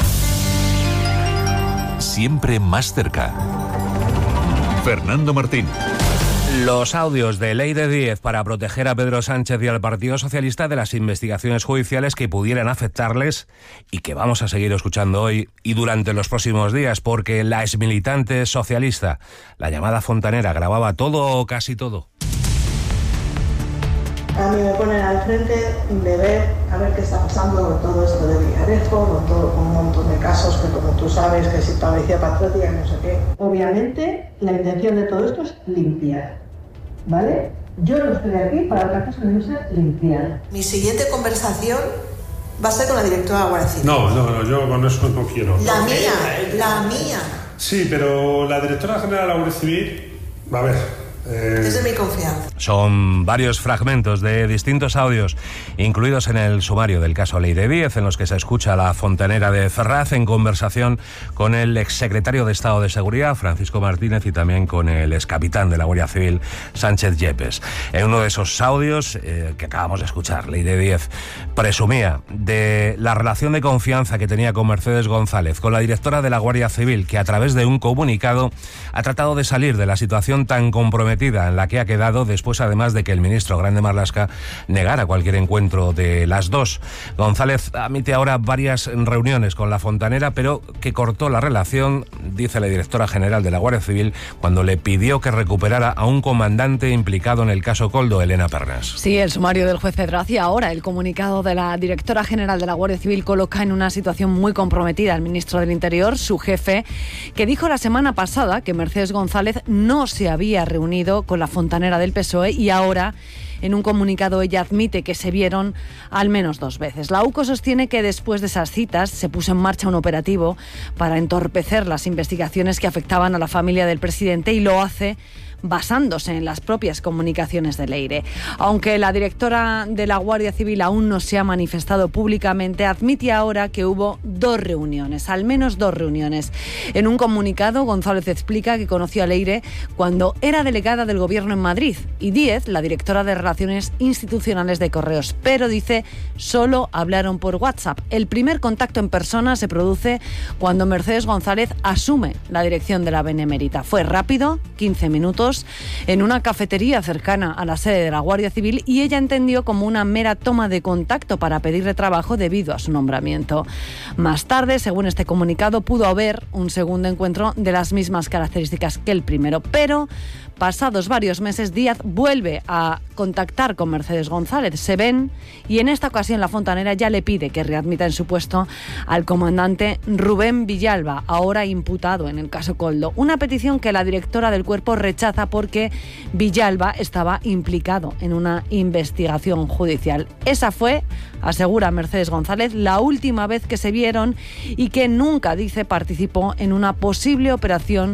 Siempre más cerca. Fernando Martín. Los audios de Leire Díez para proteger a Pedro Sánchez y al Partido Socialista de las investigaciones judiciales que pudieran afectarles y que vamos a seguir escuchando hoy y durante los próximos días, porque la exmilitante socialista, la llamada Fontanera, grababa todo o casi todo. A mí me ponen al frente de ver a ver qué está pasando con todo esto de Villarejo, con un montón de casos que, como tú sabes, que si policía patriótica y no sé qué. Obviamente, la intención de todo esto es limpiar, ¿vale? Yo no estoy aquí para otra cosa que no sea limpiar. Mi siguiente conversación va a ser con la directora de la Guardia Civil. No, yo con eso no quiero. La mía. Sí, pero la directora general de la Guardia Civil, a ver... Es de mi confianza. Son varios fragmentos de distintos audios incluidos en el sumario del caso Leire Díez, en los que se escucha a la Fontanera de Ferraz en conversación con el exsecretario de Estado de Seguridad, Francisco Martínez, y también con el excapitán de la Guardia Civil, Sánchez Yepes. En uno de esos audios que acabamos de escuchar, Leire Díez presumía de la relación de confianza que tenía con Mercedes González, con la directora de la Guardia Civil, que a través de un comunicado ha tratado de salir de la situación tan comprometida comprometida en la que ha quedado después, además, de que el ministro Grande Marlaska negara cualquier encuentro de las dos. González admite ahora varias reuniones con la fontanera, pero que cortó la relación, dice la directora general de la Guardia Civil, cuando le pidió que recuperara a un comandante implicado en el caso Koldo, Elena Pernas. Sí, el sumario del juez Pedraz y ahora el comunicado de la directora general de la Guardia Civil coloca en una situación muy comprometida al ministro del Interior, su jefe, que dijo la semana pasada que Mercedes González no se había reunido con la fontanera del PSOE y ahora, en un comunicado, ella admite que se vieron al menos 2 veces. La UCO sostiene que después de esas citas se puso en marcha un operativo para entorpecer las investigaciones que afectaban a la familia del presidente y lo hace basándose en las propias comunicaciones de Leire. Aunque la directora de la Guardia Civil aún no se ha manifestado públicamente, admite ahora que hubo 2 reuniones, al menos 2 reuniones. En un comunicado, González explica que conoció a Leire cuando era delegada del Gobierno en Madrid y Díez, la directora de Relaciones Institucionales de Correos, pero dice solo hablaron por WhatsApp. El primer contacto en persona se produce cuando Mercedes González asume la dirección de la Benemérita. Fue rápido, 15 minutos, en una cafetería cercana a la sede de la Guardia Civil y ella entendió como una mera toma de contacto para pedirle trabajo debido a su nombramiento. Más tarde, según este comunicado, pudo haber un segundo encuentro de las mismas características que el primero, pero pasados varios meses, Díaz vuelve a contactar con Mercedes González. Se ven y en esta ocasión la fontanera ya le pide que readmita en su puesto al comandante Rubén Villalba, ahora imputado en el caso Koldo. Una petición que la directora del cuerpo rechaza porque Villalba estaba implicado en una investigación judicial. Esa fue, asegura Mercedes González, la última vez que se vieron y que nunca, dice, participó en una posible operación